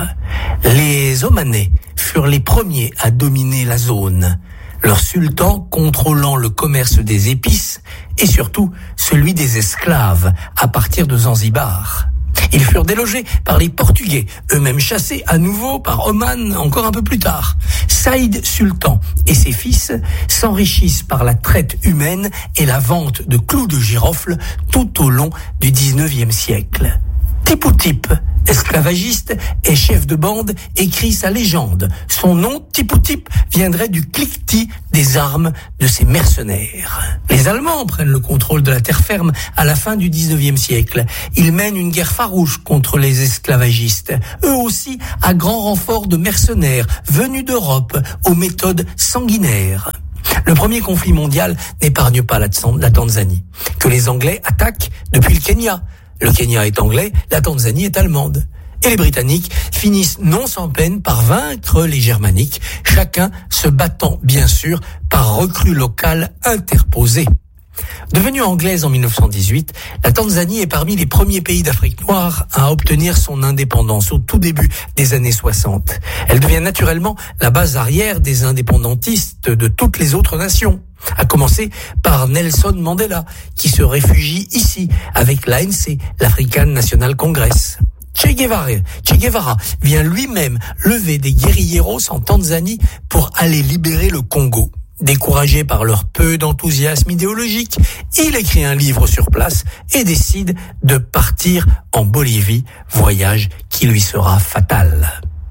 Les Omanais furent les premiers à dominer la zone, leur sultan contrôlant le commerce des épices et surtout celui des esclaves à partir de Zanzibar. Ils furent délogés par les Portugais, eux-mêmes chassés à nouveau par Oman encore un peu plus tard. Saïd Sultan et ses fils s'enrichissent par la traite humaine et la vente de clous de girofle tout au long du dix-neuvième siècle. Tipu Tip, esclavagiste et chef de bande, écrit sa légende. Son nom, Tipu Tip, viendrait du cliquetis des armes de ses mercenaires. Les Allemands prennent le contrôle de la terre ferme à la fin du dix-neuvième siècle. Ils mènent une guerre farouche contre les esclavagistes, eux aussi à grand renfort de mercenaires venus d'Europe aux méthodes sanguinaires. Le premier conflit mondial n'épargne pas la Tanzanie, que les Anglais attaquent depuis le Kenya. Le Kenya est anglais, la Tanzanie est allemande. Et les Britanniques finissent non sans peine par vaincre les Germaniques, chacun se battant bien sûr par recrues locales interposées. Devenue anglaise en mille neuf cent dix-huit, la Tanzanie est parmi les premiers pays d'Afrique noire à obtenir son indépendance au tout début des années soixante. Elle devient naturellement la base arrière des indépendantistes de toutes les autres nations, à commencer par Nelson Mandela, qui se réfugie ici avec l'A N C, l'African National Congress. Che Guevara, Che Guevara vient lui-même lever des guérilleros en Tanzanie pour aller libérer le Congo. Découragé par leur peu d'enthousiasme idéologique, il écrit un livre sur place et décide de partir en Bolivie, voyage qui lui sera fatal.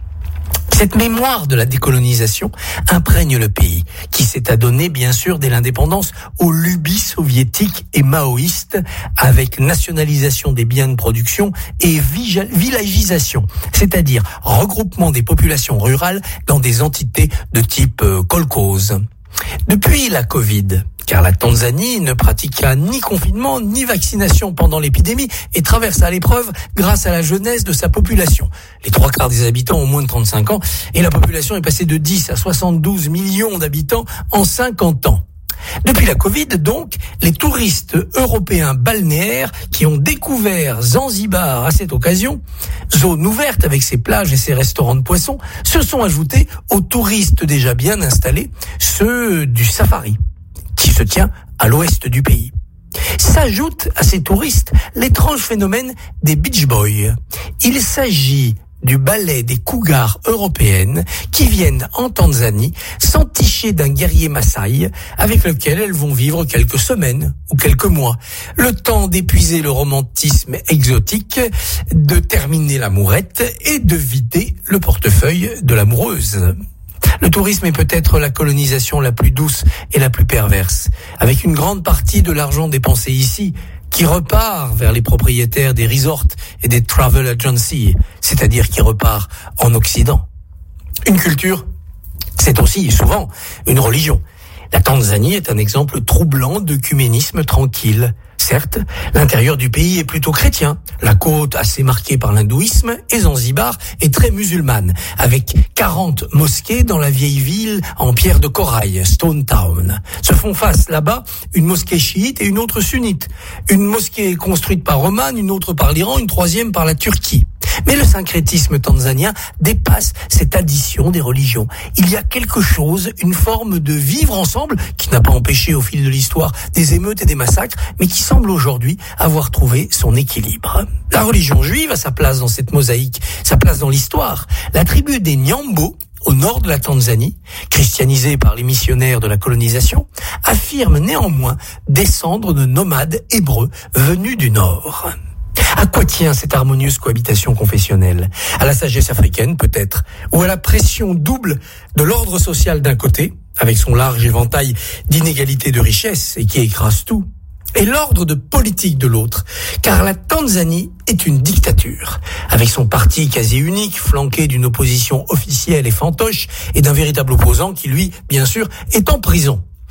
Cette mémoire de la décolonisation imprègne le pays, qui s'est adonné bien sûr dès l'indépendance aux lubies soviétiques et maoïstes, avec nationalisation des biens de production et villagisation, c'est-à-dire regroupement des populations rurales dans des entités de type euh, kolkhoz. Depuis la Covid, car la Tanzanie ne pratiqua ni confinement ni vaccination pendant l'épidémie et traverse à l'épreuve grâce à la jeunesse de sa population. Les trois quarts des habitants ont moins de trente-cinq ans et la population est passée de dix à soixante-douze millions d'habitants en cinquante ans. Depuis la Covid, donc, les touristes européens balnéaires qui ont découvert Zanzibar à cette occasion, zone ouverte avec ses plages et ses restaurants de poissons, se sont ajoutés aux touristes déjà bien installés, ceux du safari, qui se tient à l'ouest du pays. S'ajoute à ces touristes l'étrange phénomène des beach boys. Il s'agit du ballet des cougars européennes qui viennent en Tanzanie s'enticher d'un guerrier Maasai avec lequel elles vont vivre quelques semaines ou quelques mois. Le temps d'épuiser le romantisme exotique, de terminer l'amourette et de vider le portefeuille de l'amoureuse. Le tourisme est peut-être la colonisation la plus douce et la plus perverse, avec une grande partie de l'argent dépensé ici qui repart vers les propriétaires des resorts et des travel agencies, c'est-à-dire qui repart en Occident. Une culture, c'est aussi souvent une religion. La Tanzanie est un exemple troublant d'œcuménisme tranquille. Certes, l'intérieur du pays est plutôt chrétien, la côte assez marquée par l'hindouisme et Zanzibar est très musulmane, avec quarante mosquées dans la vieille ville en pierre de corail, Stone Town. Se font face là-bas une mosquée chiite et une autre sunnite. Une mosquée construite par Oman, une autre par l'Iran, une troisième par la Turquie. Mais le syncrétisme tanzanien dépasse cette addition des religions. Il y a quelque chose, une forme de vivre ensemble qui n'a pas empêché au fil de l'histoire des émeutes et des massacres, mais qui semble aujourd'hui avoir trouvé son équilibre. La religion juive a sa place dans cette mosaïque, sa place dans l'histoire. La tribu des Nyambo, au nord de la Tanzanie, christianisée par les missionnaires de la colonisation, affirme néanmoins descendre de nomades hébreux venus du nord. À quoi tient cette harmonieuse cohabitation confessionnelle ? À la sagesse africaine, peut-être, ou à la pression double de l'ordre social d'un côté, avec son large éventail d'inégalités de richesse et qui écrase tout, et l'ordre de politique de l'autre, car la Tanzanie est une dictature, avec son parti quasi unique, flanqué d'une opposition officielle et fantoche, et d'un véritable opposant qui, lui, bien sûr, est en prison.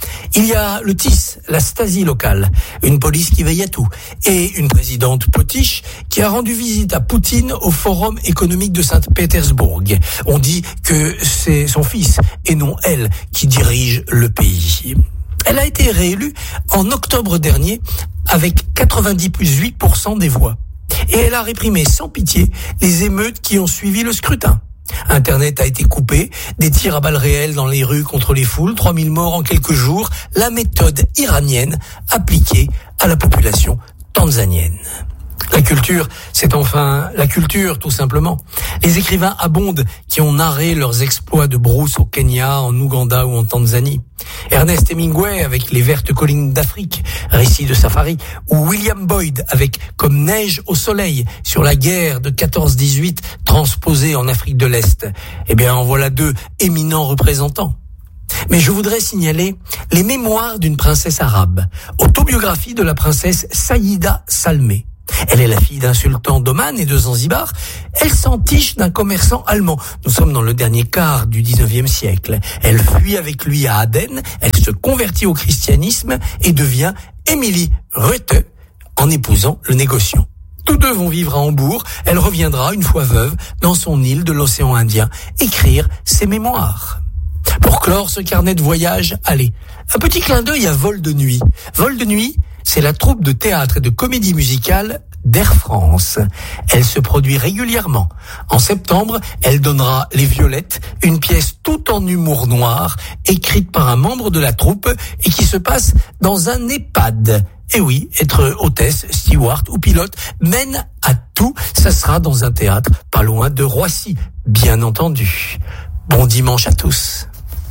Il y a le T I S, la Stasi locale, une police qui veille à tout, et une présidente potiche qui a rendu visite à Poutine au Forum économique de Saint-Pétersbourg. On dit que c'est son fils et non elle qui dirige le pays. Elle a été réélue en octobre dernier avec quatre-vingt-dix-huit pour cent des voix. Et elle a réprimé sans pitié les émeutes qui ont suivi le scrutin. Internet a été coupé, des tirs à balles réelles dans les rues contre les foules, trois mille morts en quelques jours, la méthode iranienne appliquée à la population tanzanienne. La culture, c'est enfin la culture, tout simplement. Les écrivains abondent qui ont narré leurs exploits de brousse au Kenya, en Ouganda ou en Tanzanie. Ernest Hemingway avec Les Vertes Collines d'Afrique, récit de safari, ou William Boyd avec Comme neige au soleil, sur la guerre de quatorze dix-huit transposée en Afrique de l'Est. Eh bien, en voilà deux éminents représentants. Mais je voudrais signaler les mémoires d'une princesse arabe, autobiographie de la princesse Saïda Salmé. Elle est la fille d'un sultan d'Oman et de Zanzibar. Elle s'entiche d'un commerçant allemand. Nous sommes dans le dernier quart du dix-neuvième siècle. Elle fuit avec lui à Aden. Elle se convertit au christianisme et devient Émilie Rutte en épousant le négociant. Tous deux vont vivre à Hambourg. Elle reviendra, une fois veuve, dans son île de l'océan Indien, écrire ses mémoires. Pour clore ce carnet de voyage, allez, un petit clin d'œil à Vol de nuit. Vol de nuit, c'est la troupe de théâtre et de comédie musicale d'Air France. Elle se produit régulièrement. En septembre, elle donnera Les Violettes, une pièce tout en humour noir, écrite par un membre de la troupe et qui se passe dans un EHPAD. Et oui, être hôtesse, steward ou pilote mène à tout. Ça sera dans un théâtre pas loin de Roissy, bien entendu. Bon dimanche à tous.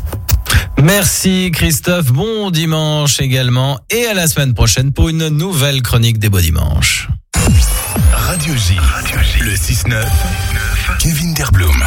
Merci Christophe, bon dimanche également et à la semaine prochaine pour une nouvelle chronique des Beaux Dimanches. Radio J, le six neuf, Kevin Derblum.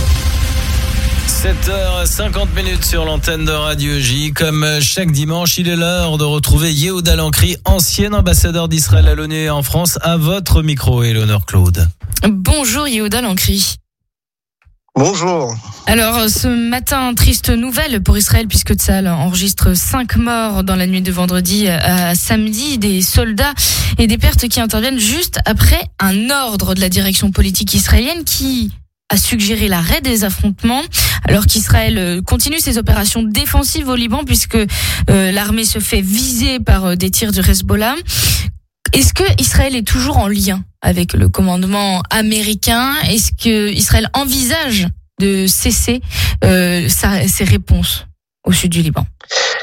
sept heures cinquante minutes sur l'antenne de Radio J. Comme chaque dimanche, il est l'heure de retrouver Yehuda Lancry, ancien ambassadeur d'Israël à l'ONU et en France, à votre micro, Éléonore Claude. Bonjour Yehuda Lancry. Bonjour. Alors, ce matin, triste nouvelle pour Israël puisque Tsahal enregistre cinq morts dans la nuit de vendredi à samedi, des soldats et des pertes qui interviennent juste après un ordre de la direction politique israélienne qui a suggéré l'arrêt des affrontements alors qu'Israël continue ses opérations défensives au Liban puisque euh, l'armée se fait viser par des tirs du Hezbollah. Est-ce que Israël est toujours en lien avec le commandement américain? Est-ce que Israël envisage de cesser euh, sa, ses réponses au sud du Liban?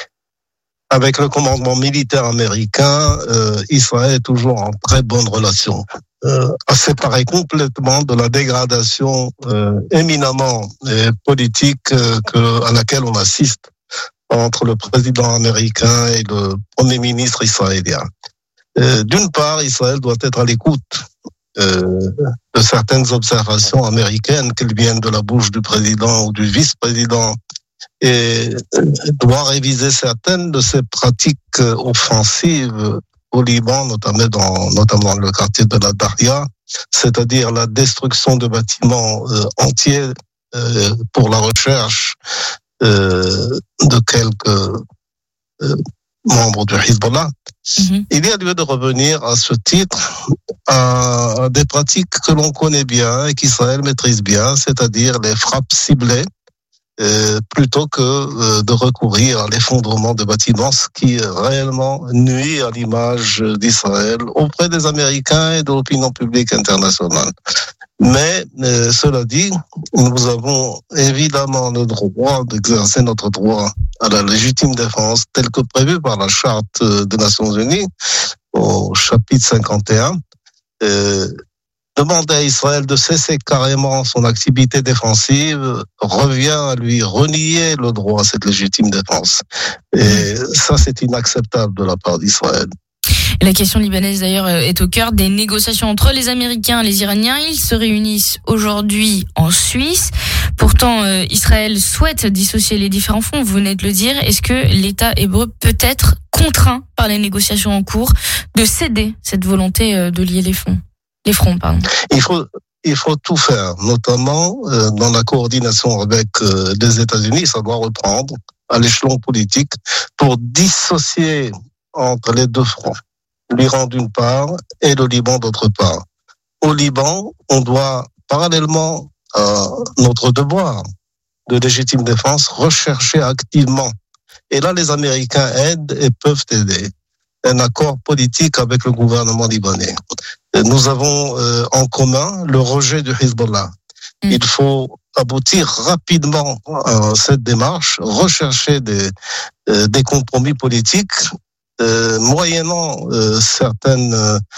Avec le commandement militaire américain, euh, Israël est toujours en très bonne relation. Euh, à séparer complètement de la dégradation euh, éminemment euh, politique euh, que, à laquelle on assiste entre le président américain et le premier ministre israélien. Euh, d'une part, Israël doit être à l'écoute euh, de certaines observations américaines, qu'elles viennent de la bouche du président ou du vice-président, et euh, doit réviser certaines de ces pratiques euh, offensives au Liban, notamment dans, notamment dans le quartier de la Daria, c'est-à-dire la destruction de bâtiments euh, entiers euh, pour la recherche euh, de quelques euh, membres du Hezbollah. Mm-hmm. Il y a lieu de revenir à ce titre à des pratiques que l'on connaît bien et qu'Israël maîtrise bien, c'est-à-dire les frappes ciblées, euh, plutôt que euh, de recourir à l'effondrement de bâtiments, ce qui réellement nuit à l'image d'Israël auprès des Américains et de l'opinion publique internationale. Mais, euh, cela dit, nous avons évidemment le droit d'exercer notre droit à la légitime défense tel que prévu par la Charte des Nations Unies au chapitre cinquante et un. Euh, demander à Israël de cesser carrément son activité défensive revient à lui renier le droit à cette légitime défense. Et ça, c'est inacceptable de la part d'Israël. La question libanaise d'ailleurs est au cœur des négociations entre les Américains et les Iraniens. Ils se réunissent aujourd'hui en Suisse. Pourtant, euh, Israël souhaite dissocier les différents fronts, vous venez de le dire. Est-ce que l'État hébreu peut être contraint par les négociations en cours de céder cette volonté euh, de lier les fronts, les fronts, pardon. Il faut il faut tout faire, notamment euh, dans la coordination avec euh, les États-Unis. Ça doit reprendre à l'échelon politique pour dissocier entre les deux fronts, l'Iran d'une part et le Liban d'autre part. Au Liban, on doit, parallèlement à notre devoir de légitime défense, rechercher activement. Et là, les Américains aident et peuvent aider. Un accord politique avec le gouvernement libanais. Nous avons euh, en commun le rejet du Hezbollah. Mmh. Il faut aboutir rapidement à cette démarche, rechercher des, euh, des compromis politiques, euh, moyennant euh, certaines,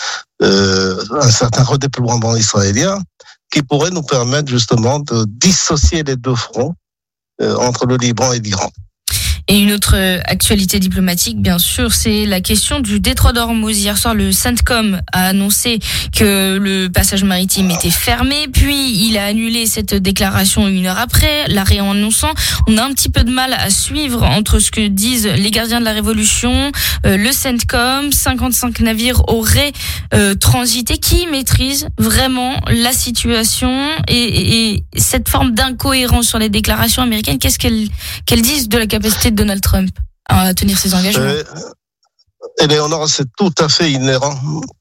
euh, un certain redéploiement israélien, qui pourrait nous permettre justement de dissocier les deux fronts euh, entre le Liban et l'Iran. Et une autre actualité diplomatique, bien sûr, c'est la question du détroit d'Ormuz. Hier soir, le CENTCOM a annoncé que le passage maritime était fermé, puis il a annulé cette déclaration une heure après, la réannonçant. On a un petit peu de mal à suivre entre ce que disent les gardiens de la Révolution, euh, le CENTCOM, cinquante-cinq navires auraient euh, transité. Qui maîtrise vraiment la situation et, et, et cette forme d'incohérence sur les déclarations américaines? Qu'est-ce qu'elles, qu'elles disent de la capacité de Donald Trump à tenir ses engagements? euh, Éléonore, c'est tout à fait inhérent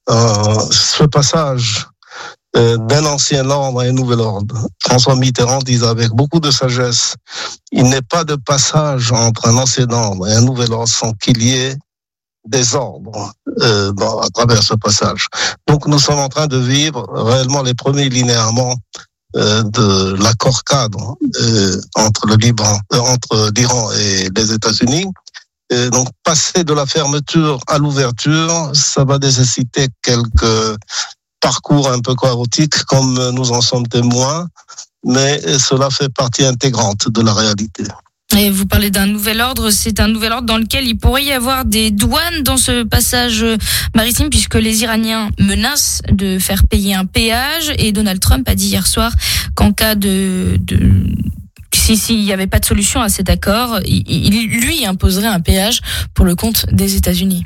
à ce passage euh, d'un ancien ordre à un nouvel ordre. François Mitterrand disait avec beaucoup de sagesse, il n'est pas de passage entre un ancien ordre et un nouvel ordre sans qu'il y ait des ordres euh, dans, à travers ce passage. Donc nous sommes en train de vivre réellement les premiers linéaments Euh, de l'accord cadre euh, entre le Liban, euh, entre l'Iran et les États-Unis. Et donc, passer de la fermeture à l'ouverture, ça va nécessiter quelques parcours un peu chaotiques, comme nous en sommes témoins, mais cela fait partie intégrante de la réalité. Et vous parlez d'un nouvel ordre, c'est un nouvel ordre dans lequel il pourrait y avoir des douanes dans ce passage maritime, puisque les Iraniens menacent de faire payer un péage, et Donald Trump a dit hier soir qu'en cas de, de si s'il n'y avait pas de solution à cet accord, il, il lui imposerait un péage pour le compte des États-Unis.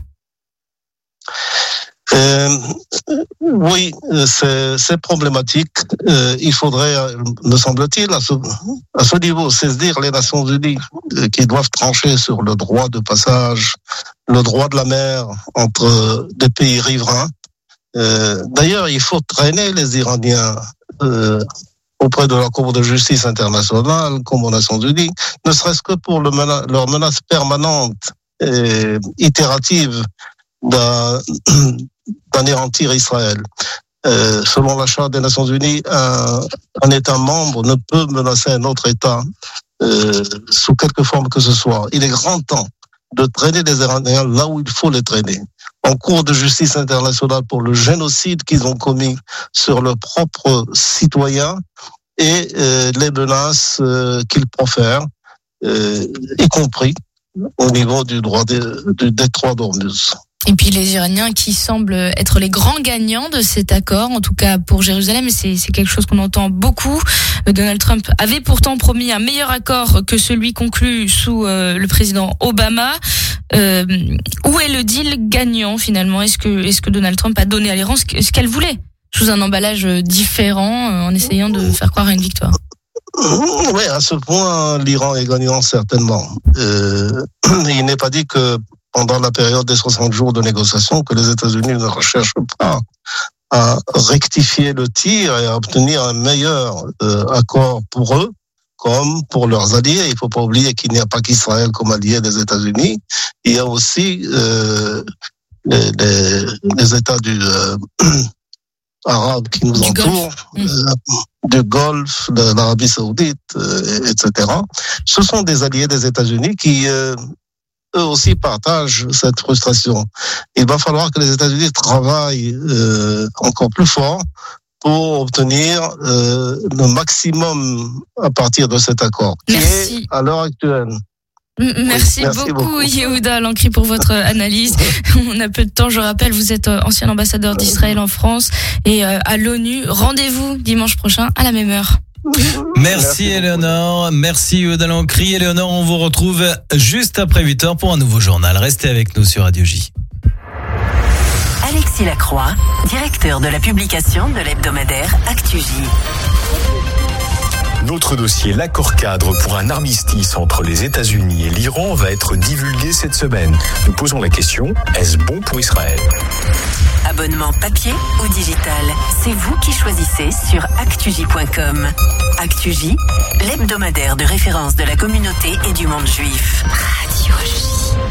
Euh, oui, c'est, c'est problématique. Euh, il faudrait, me semble-t-il, à ce, à ce niveau, saisir les Nations Unies euh, qui doivent trancher sur le droit de passage, le droit de la mer entre des pays riverains. Euh, d'ailleurs, il faut traîner les Iraniens euh, auprès de la Cour de justice internationale, comme aux Nations Unies, ne serait-ce que pour le mena- leur menace permanente et itérative d'un d'anéantir Israël. Euh, selon la Charte des Nations Unies, un, un État membre ne peut menacer un autre État euh, sous quelque forme que ce soit. Il est grand temps de traîner les Iraniens là où il faut les traîner. En cour de justice internationale pour le génocide qu'ils ont commis sur leurs propres citoyens et euh, les menaces euh, qu'ils profèrent, euh, y compris au niveau du droit de, du détroit d'Ormuz. Et puis les Iraniens qui semblent être les grands gagnants de cet accord, en tout cas pour Jérusalem, c'est, c'est quelque chose qu'on entend beaucoup. Donald Trump avait pourtant promis un meilleur accord que celui conclu sous euh, le président Obama. Euh, où est le deal gagnant finalement? Est-ce que, est-ce que Donald Trump a donné à l'Iran ce, ce qu'elle voulait, sous un emballage différent, euh, en essayant de faire croire à une victoire? Oui, à ce point, l'Iran est gagnant certainement. Euh, il n'est pas dit que pendant la période des soixante jours de négociation, que les États-Unis ne recherchent pas à rectifier le tir et à obtenir un meilleur euh, accord pour eux, comme pour leurs alliés. Il ne faut pas oublier qu'il n'y a pas qu'Israël comme allié des États-Unis. Il y a aussi euh, les, les, les États du euh, arabes qui nous du entourent, Golfe. Euh, du Golfe, de l'Arabie Saoudite, euh, et cetera. Ce sont des alliés des États-Unis qui euh, eux aussi partagent cette frustration. Il va falloir que les États-Unis travaillent euh, encore plus fort pour obtenir euh, le maximum à partir de cet accord, qui Merci. est à l'heure actuelle. Merci, oui, merci beaucoup, beaucoup. Yehuda Lancry, pour votre analyse. On a peu de temps, je rappelle, vous êtes ancien ambassadeur d'Israël en France et à l'ONU. Rendez-vous dimanche prochain à la même heure. Merci, Merci Éléonore, merci Yehuda Lancry. Éléonore, on vous retrouve juste après huit heures pour un nouveau journal. Restez avec nous sur Radio J. Alexis Lacroix, directeur de la publication de l'hebdomadaire ActuJ. Notre dossier L'accord cadre pour un armistice entre les États-Unis et l'Iran va être divulgué cette semaine. Nous posons la question, est-ce bon pour Israël ? Abonnement papier ou digital, c'est vous qui choisissez sur actuj point com. ActuJ, l'hebdomadaire de référence de la communauté et du monde juif. Radio J.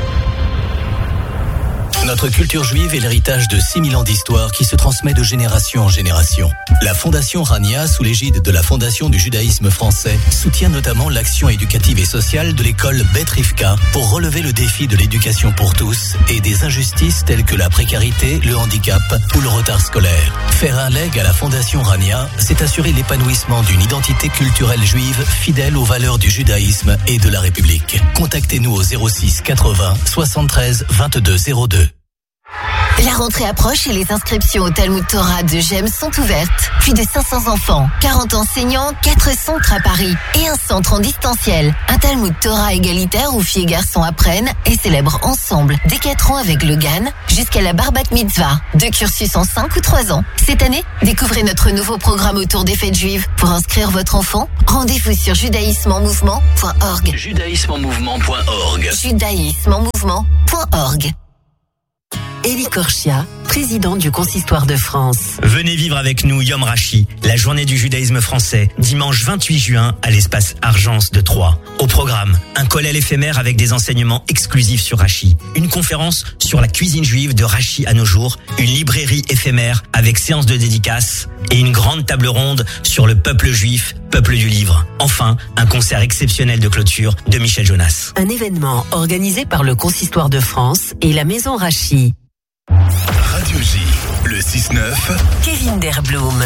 Notre culture juive est l'héritage de six mille ans d'histoire qui se transmet de génération en génération. La Fondation Rania, sous l'égide de la Fondation du judaïsme français, soutient notamment l'action éducative et sociale de l'école Beth Rivka pour relever le défi de l'éducation pour tous et des injustices telles que la précarité, le handicap ou le retard scolaire. Faire un legs à la Fondation Rania, c'est assurer l'épanouissement d'une identité culturelle juive fidèle aux valeurs du judaïsme et de la République. Contactez-nous au zéro six quatre-vingts soixante-treize vingt-deux zéro deux. La rentrée approche et les inscriptions au Talmud Torah de G E M sont ouvertes. Plus de cinq cents enfants, quarante enseignants, quatre centres à Paris et un centre en distanciel. Un Talmud Torah égalitaire où filles et garçons apprennent et célèbrent ensemble des quatre ans avec le Gan jusqu'à la Bar Bat Mitzvah. Deux cursus en cinq ou trois ans. Cette année, découvrez notre nouveau programme autour des fêtes juives. Pour inscrire votre enfant, rendez-vous sur judaïsme en mouvement point org. judaïsme en mouvement point org. judaïsme en mouvement point org. Élie Korchia, président du Consistoire de France. Venez vivre avec nous Yom Rashi, la journée du judaïsme français, dimanche vingt-huit juin à l'espace Argence de Troyes. Au programme, un kollel éphémère avec des enseignements exclusifs sur Rashi, une conférence sur la cuisine juive de Rashi à nos jours, une librairie éphémère avec séance de dédicaces et une grande table ronde sur le peuple juif, peuple du livre. Enfin, un concert exceptionnel de clôture de Michel Jonas. Un événement organisé par le Consistoire de France et la Maison Rashi. Radio J, le six neuf. Kevin Derblum.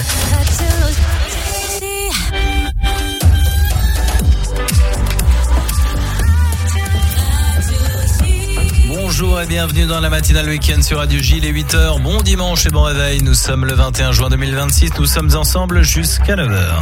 Bonjour et bienvenue dans la matinale week-end sur Radio J, il est huit heures. Bon dimanche et bon réveil. Nous sommes le vingt et un juin deux mille vingt-six. Nous sommes ensemble jusqu'à neuf heures.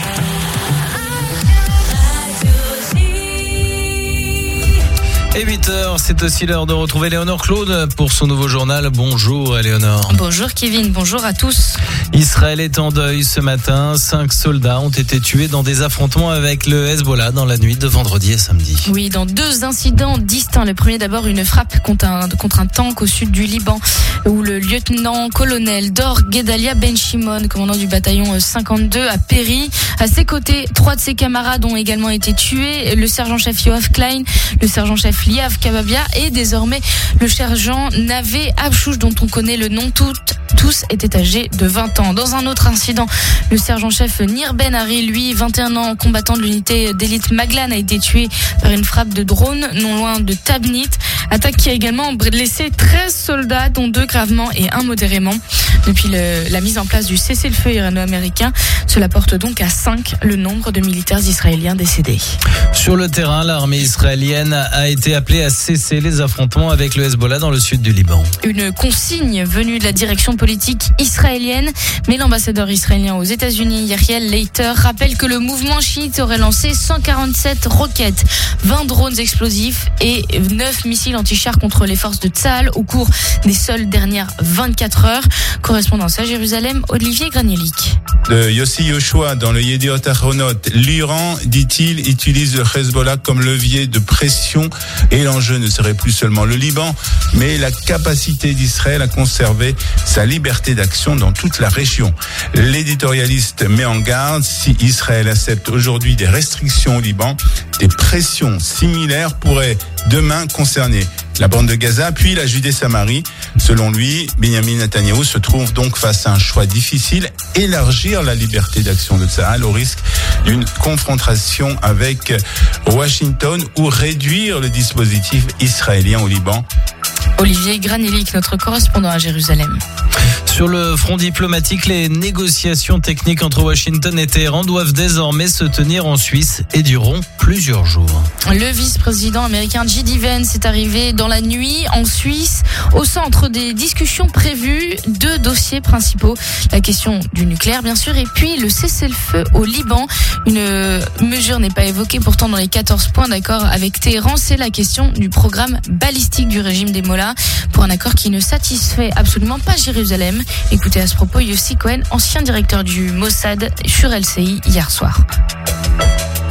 Et huit heures, c'est aussi l'heure de retrouver Léonore Claude pour son nouveau journal. Bonjour Léonore. Bonjour Kevin, bonjour à tous. Israël est en deuil ce matin. Cinq soldats ont été tués dans des affrontements avec le Hezbollah dans la nuit de vendredi à samedi. Oui, dans deux incidents distincts. Le premier d'abord, une frappe contre un, contre un tank au sud du Liban où le lieutenant-colonel Dor Gedalia Ben Shimon, commandant du bataillon cinquante-deux, a péri. À ses côtés, trois de ses camarades ont également été tués. Le sergent-chef Yoav Klein, le sergent-chef Liav Kababia et désormais le sergent Navé Abchouch, dont on connaît le nom. Toutes, tous étaient âgés de vingt ans. Dans un autre incident, le sergent-chef Nir Ben Ari, lui, vingt et un ans, combattant de l'unité d'élite Maglan, a été tué par une frappe de drone non loin de Tabnit. Attaque qui a également blessé treize soldats, dont deux gravement et un modérément. Depuis le, la mise en place du cessez-le-feu irano-américain, cela porte donc à cinq le nombre de militaires israéliens décédés. Sur le terrain, l'armée israélienne a été appelée à cesser les affrontements avec le Hezbollah dans le sud du Liban. Une consigne venue de la direction politique israélienne, mais l'ambassadeur israélien aux États-Unis, Yariel Leiter, rappelle que le mouvement chiite aurait lancé cent quarante-sept roquettes, vingt drones explosifs et neuf missiles anti-chars contre les forces de Tsahal au cours des seules dernières vingt-quatre heures. Correspondance à Jérusalem, Olivier Granielik. De Yossi Yoshua dans le Yediot Ahronot, l'Iran, dit-il, utilise le Hezbollah comme levier de pression et l'enjeu ne serait plus seulement le Liban, mais la capacité d'Israël à conserver sa liberté d'action dans toute la région. L'éditorialiste met en garde, si Israël accepte aujourd'hui des restrictions au Liban, des pressions similaires pourraient demain concerner la bande de Gaza, puis la Judée-Samarie. Selon lui, Benjamin Netanyahou se trouve donc face à un choix difficile, élargir la liberté d'action de Tsahal au risque d'une confrontation avec Washington ou réduire le dispositif israélien au Liban. Olivier Granielik, notre correspondant à Jérusalem. Sur le front diplomatique, les négociations techniques entre Washington et Téhéran doivent désormais se tenir en Suisse et dureront plusieurs jours. Le vice-président américain J D Vance est arrivé dans la nuit en Suisse au centre des discussions prévues. Deux dossiers principaux, la question du nucléaire bien sûr et puis le cessez-le-feu au Liban. Une mesure n'est pas évoquée pourtant dans les quatorze points d'accord avec Téhéran, c'est la question du programme balistique du régime des Mollahs pour un accord qui ne satisfait absolument pas Jérusalem. Écoutez à ce propos Yossi Cohen, ancien directeur du Mossad sur L C I hier soir.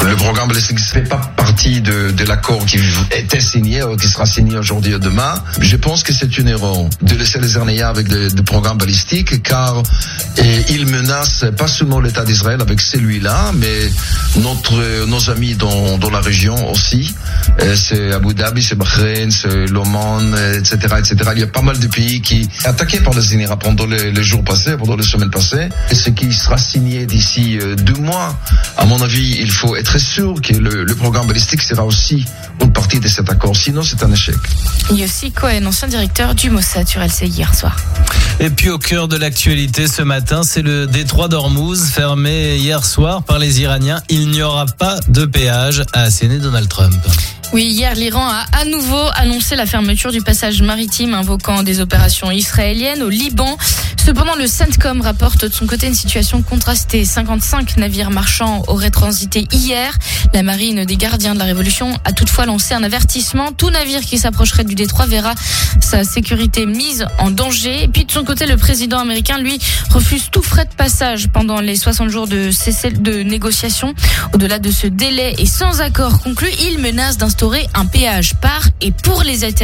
Le programme balistique ne fait pas partie de, de l'accord qui était signé ou qui sera signé aujourd'hui ou demain. Je pense que c'est une erreur de laisser les Iraniens avec le, le programme balistique, car et, il menace pas seulement l'État d'Israël avec celui-là, mais notre, nos amis dans, dans la région aussi. Et c'est Abu Dhabi, c'est Bahreïn, c'est l'Oman, et cetera, et cetera. Il y a pas mal de pays qui sont attaqués par les Émirats pendant les, les jours passés, pendant les semaines passées. Et ce qui sera signé d'ici euh, deux mois, à mon avis, il faut être sûr que le, le programme balistique sera aussi une partie de cet accord. Sinon, c'est un échec. Yossi Cohen, ancien directeur du Mossad sur L C I hier soir. Et puis au cœur de l'actualité ce matin, c'est le détroit d'Ormuz, fermé hier soir par les Iraniens. Il n'y aura pas de péage, a asséné Donald Trump. Oui, hier, l'Iran a à nouveau annoncé la fermeture du passage maritime, invoquant des opérations israéliennes au Liban. Cependant, le CENTCOM rapporte de son côté une situation contrastée. cinquante-cinq navires marchands auraient transité hier. La marine des gardiens de la Révolution a toutefois lancé un avertissement. Tout navire qui s'approcherait du détroit verra sa sécurité mise en danger. Et puis de son côté, le président américain, lui, refuse tout frais de passage pendant les soixante jours de, cessez, de négociation. Au-delà de ce délai et sans accord conclu, il menace d'instaurer un péage par et pour les États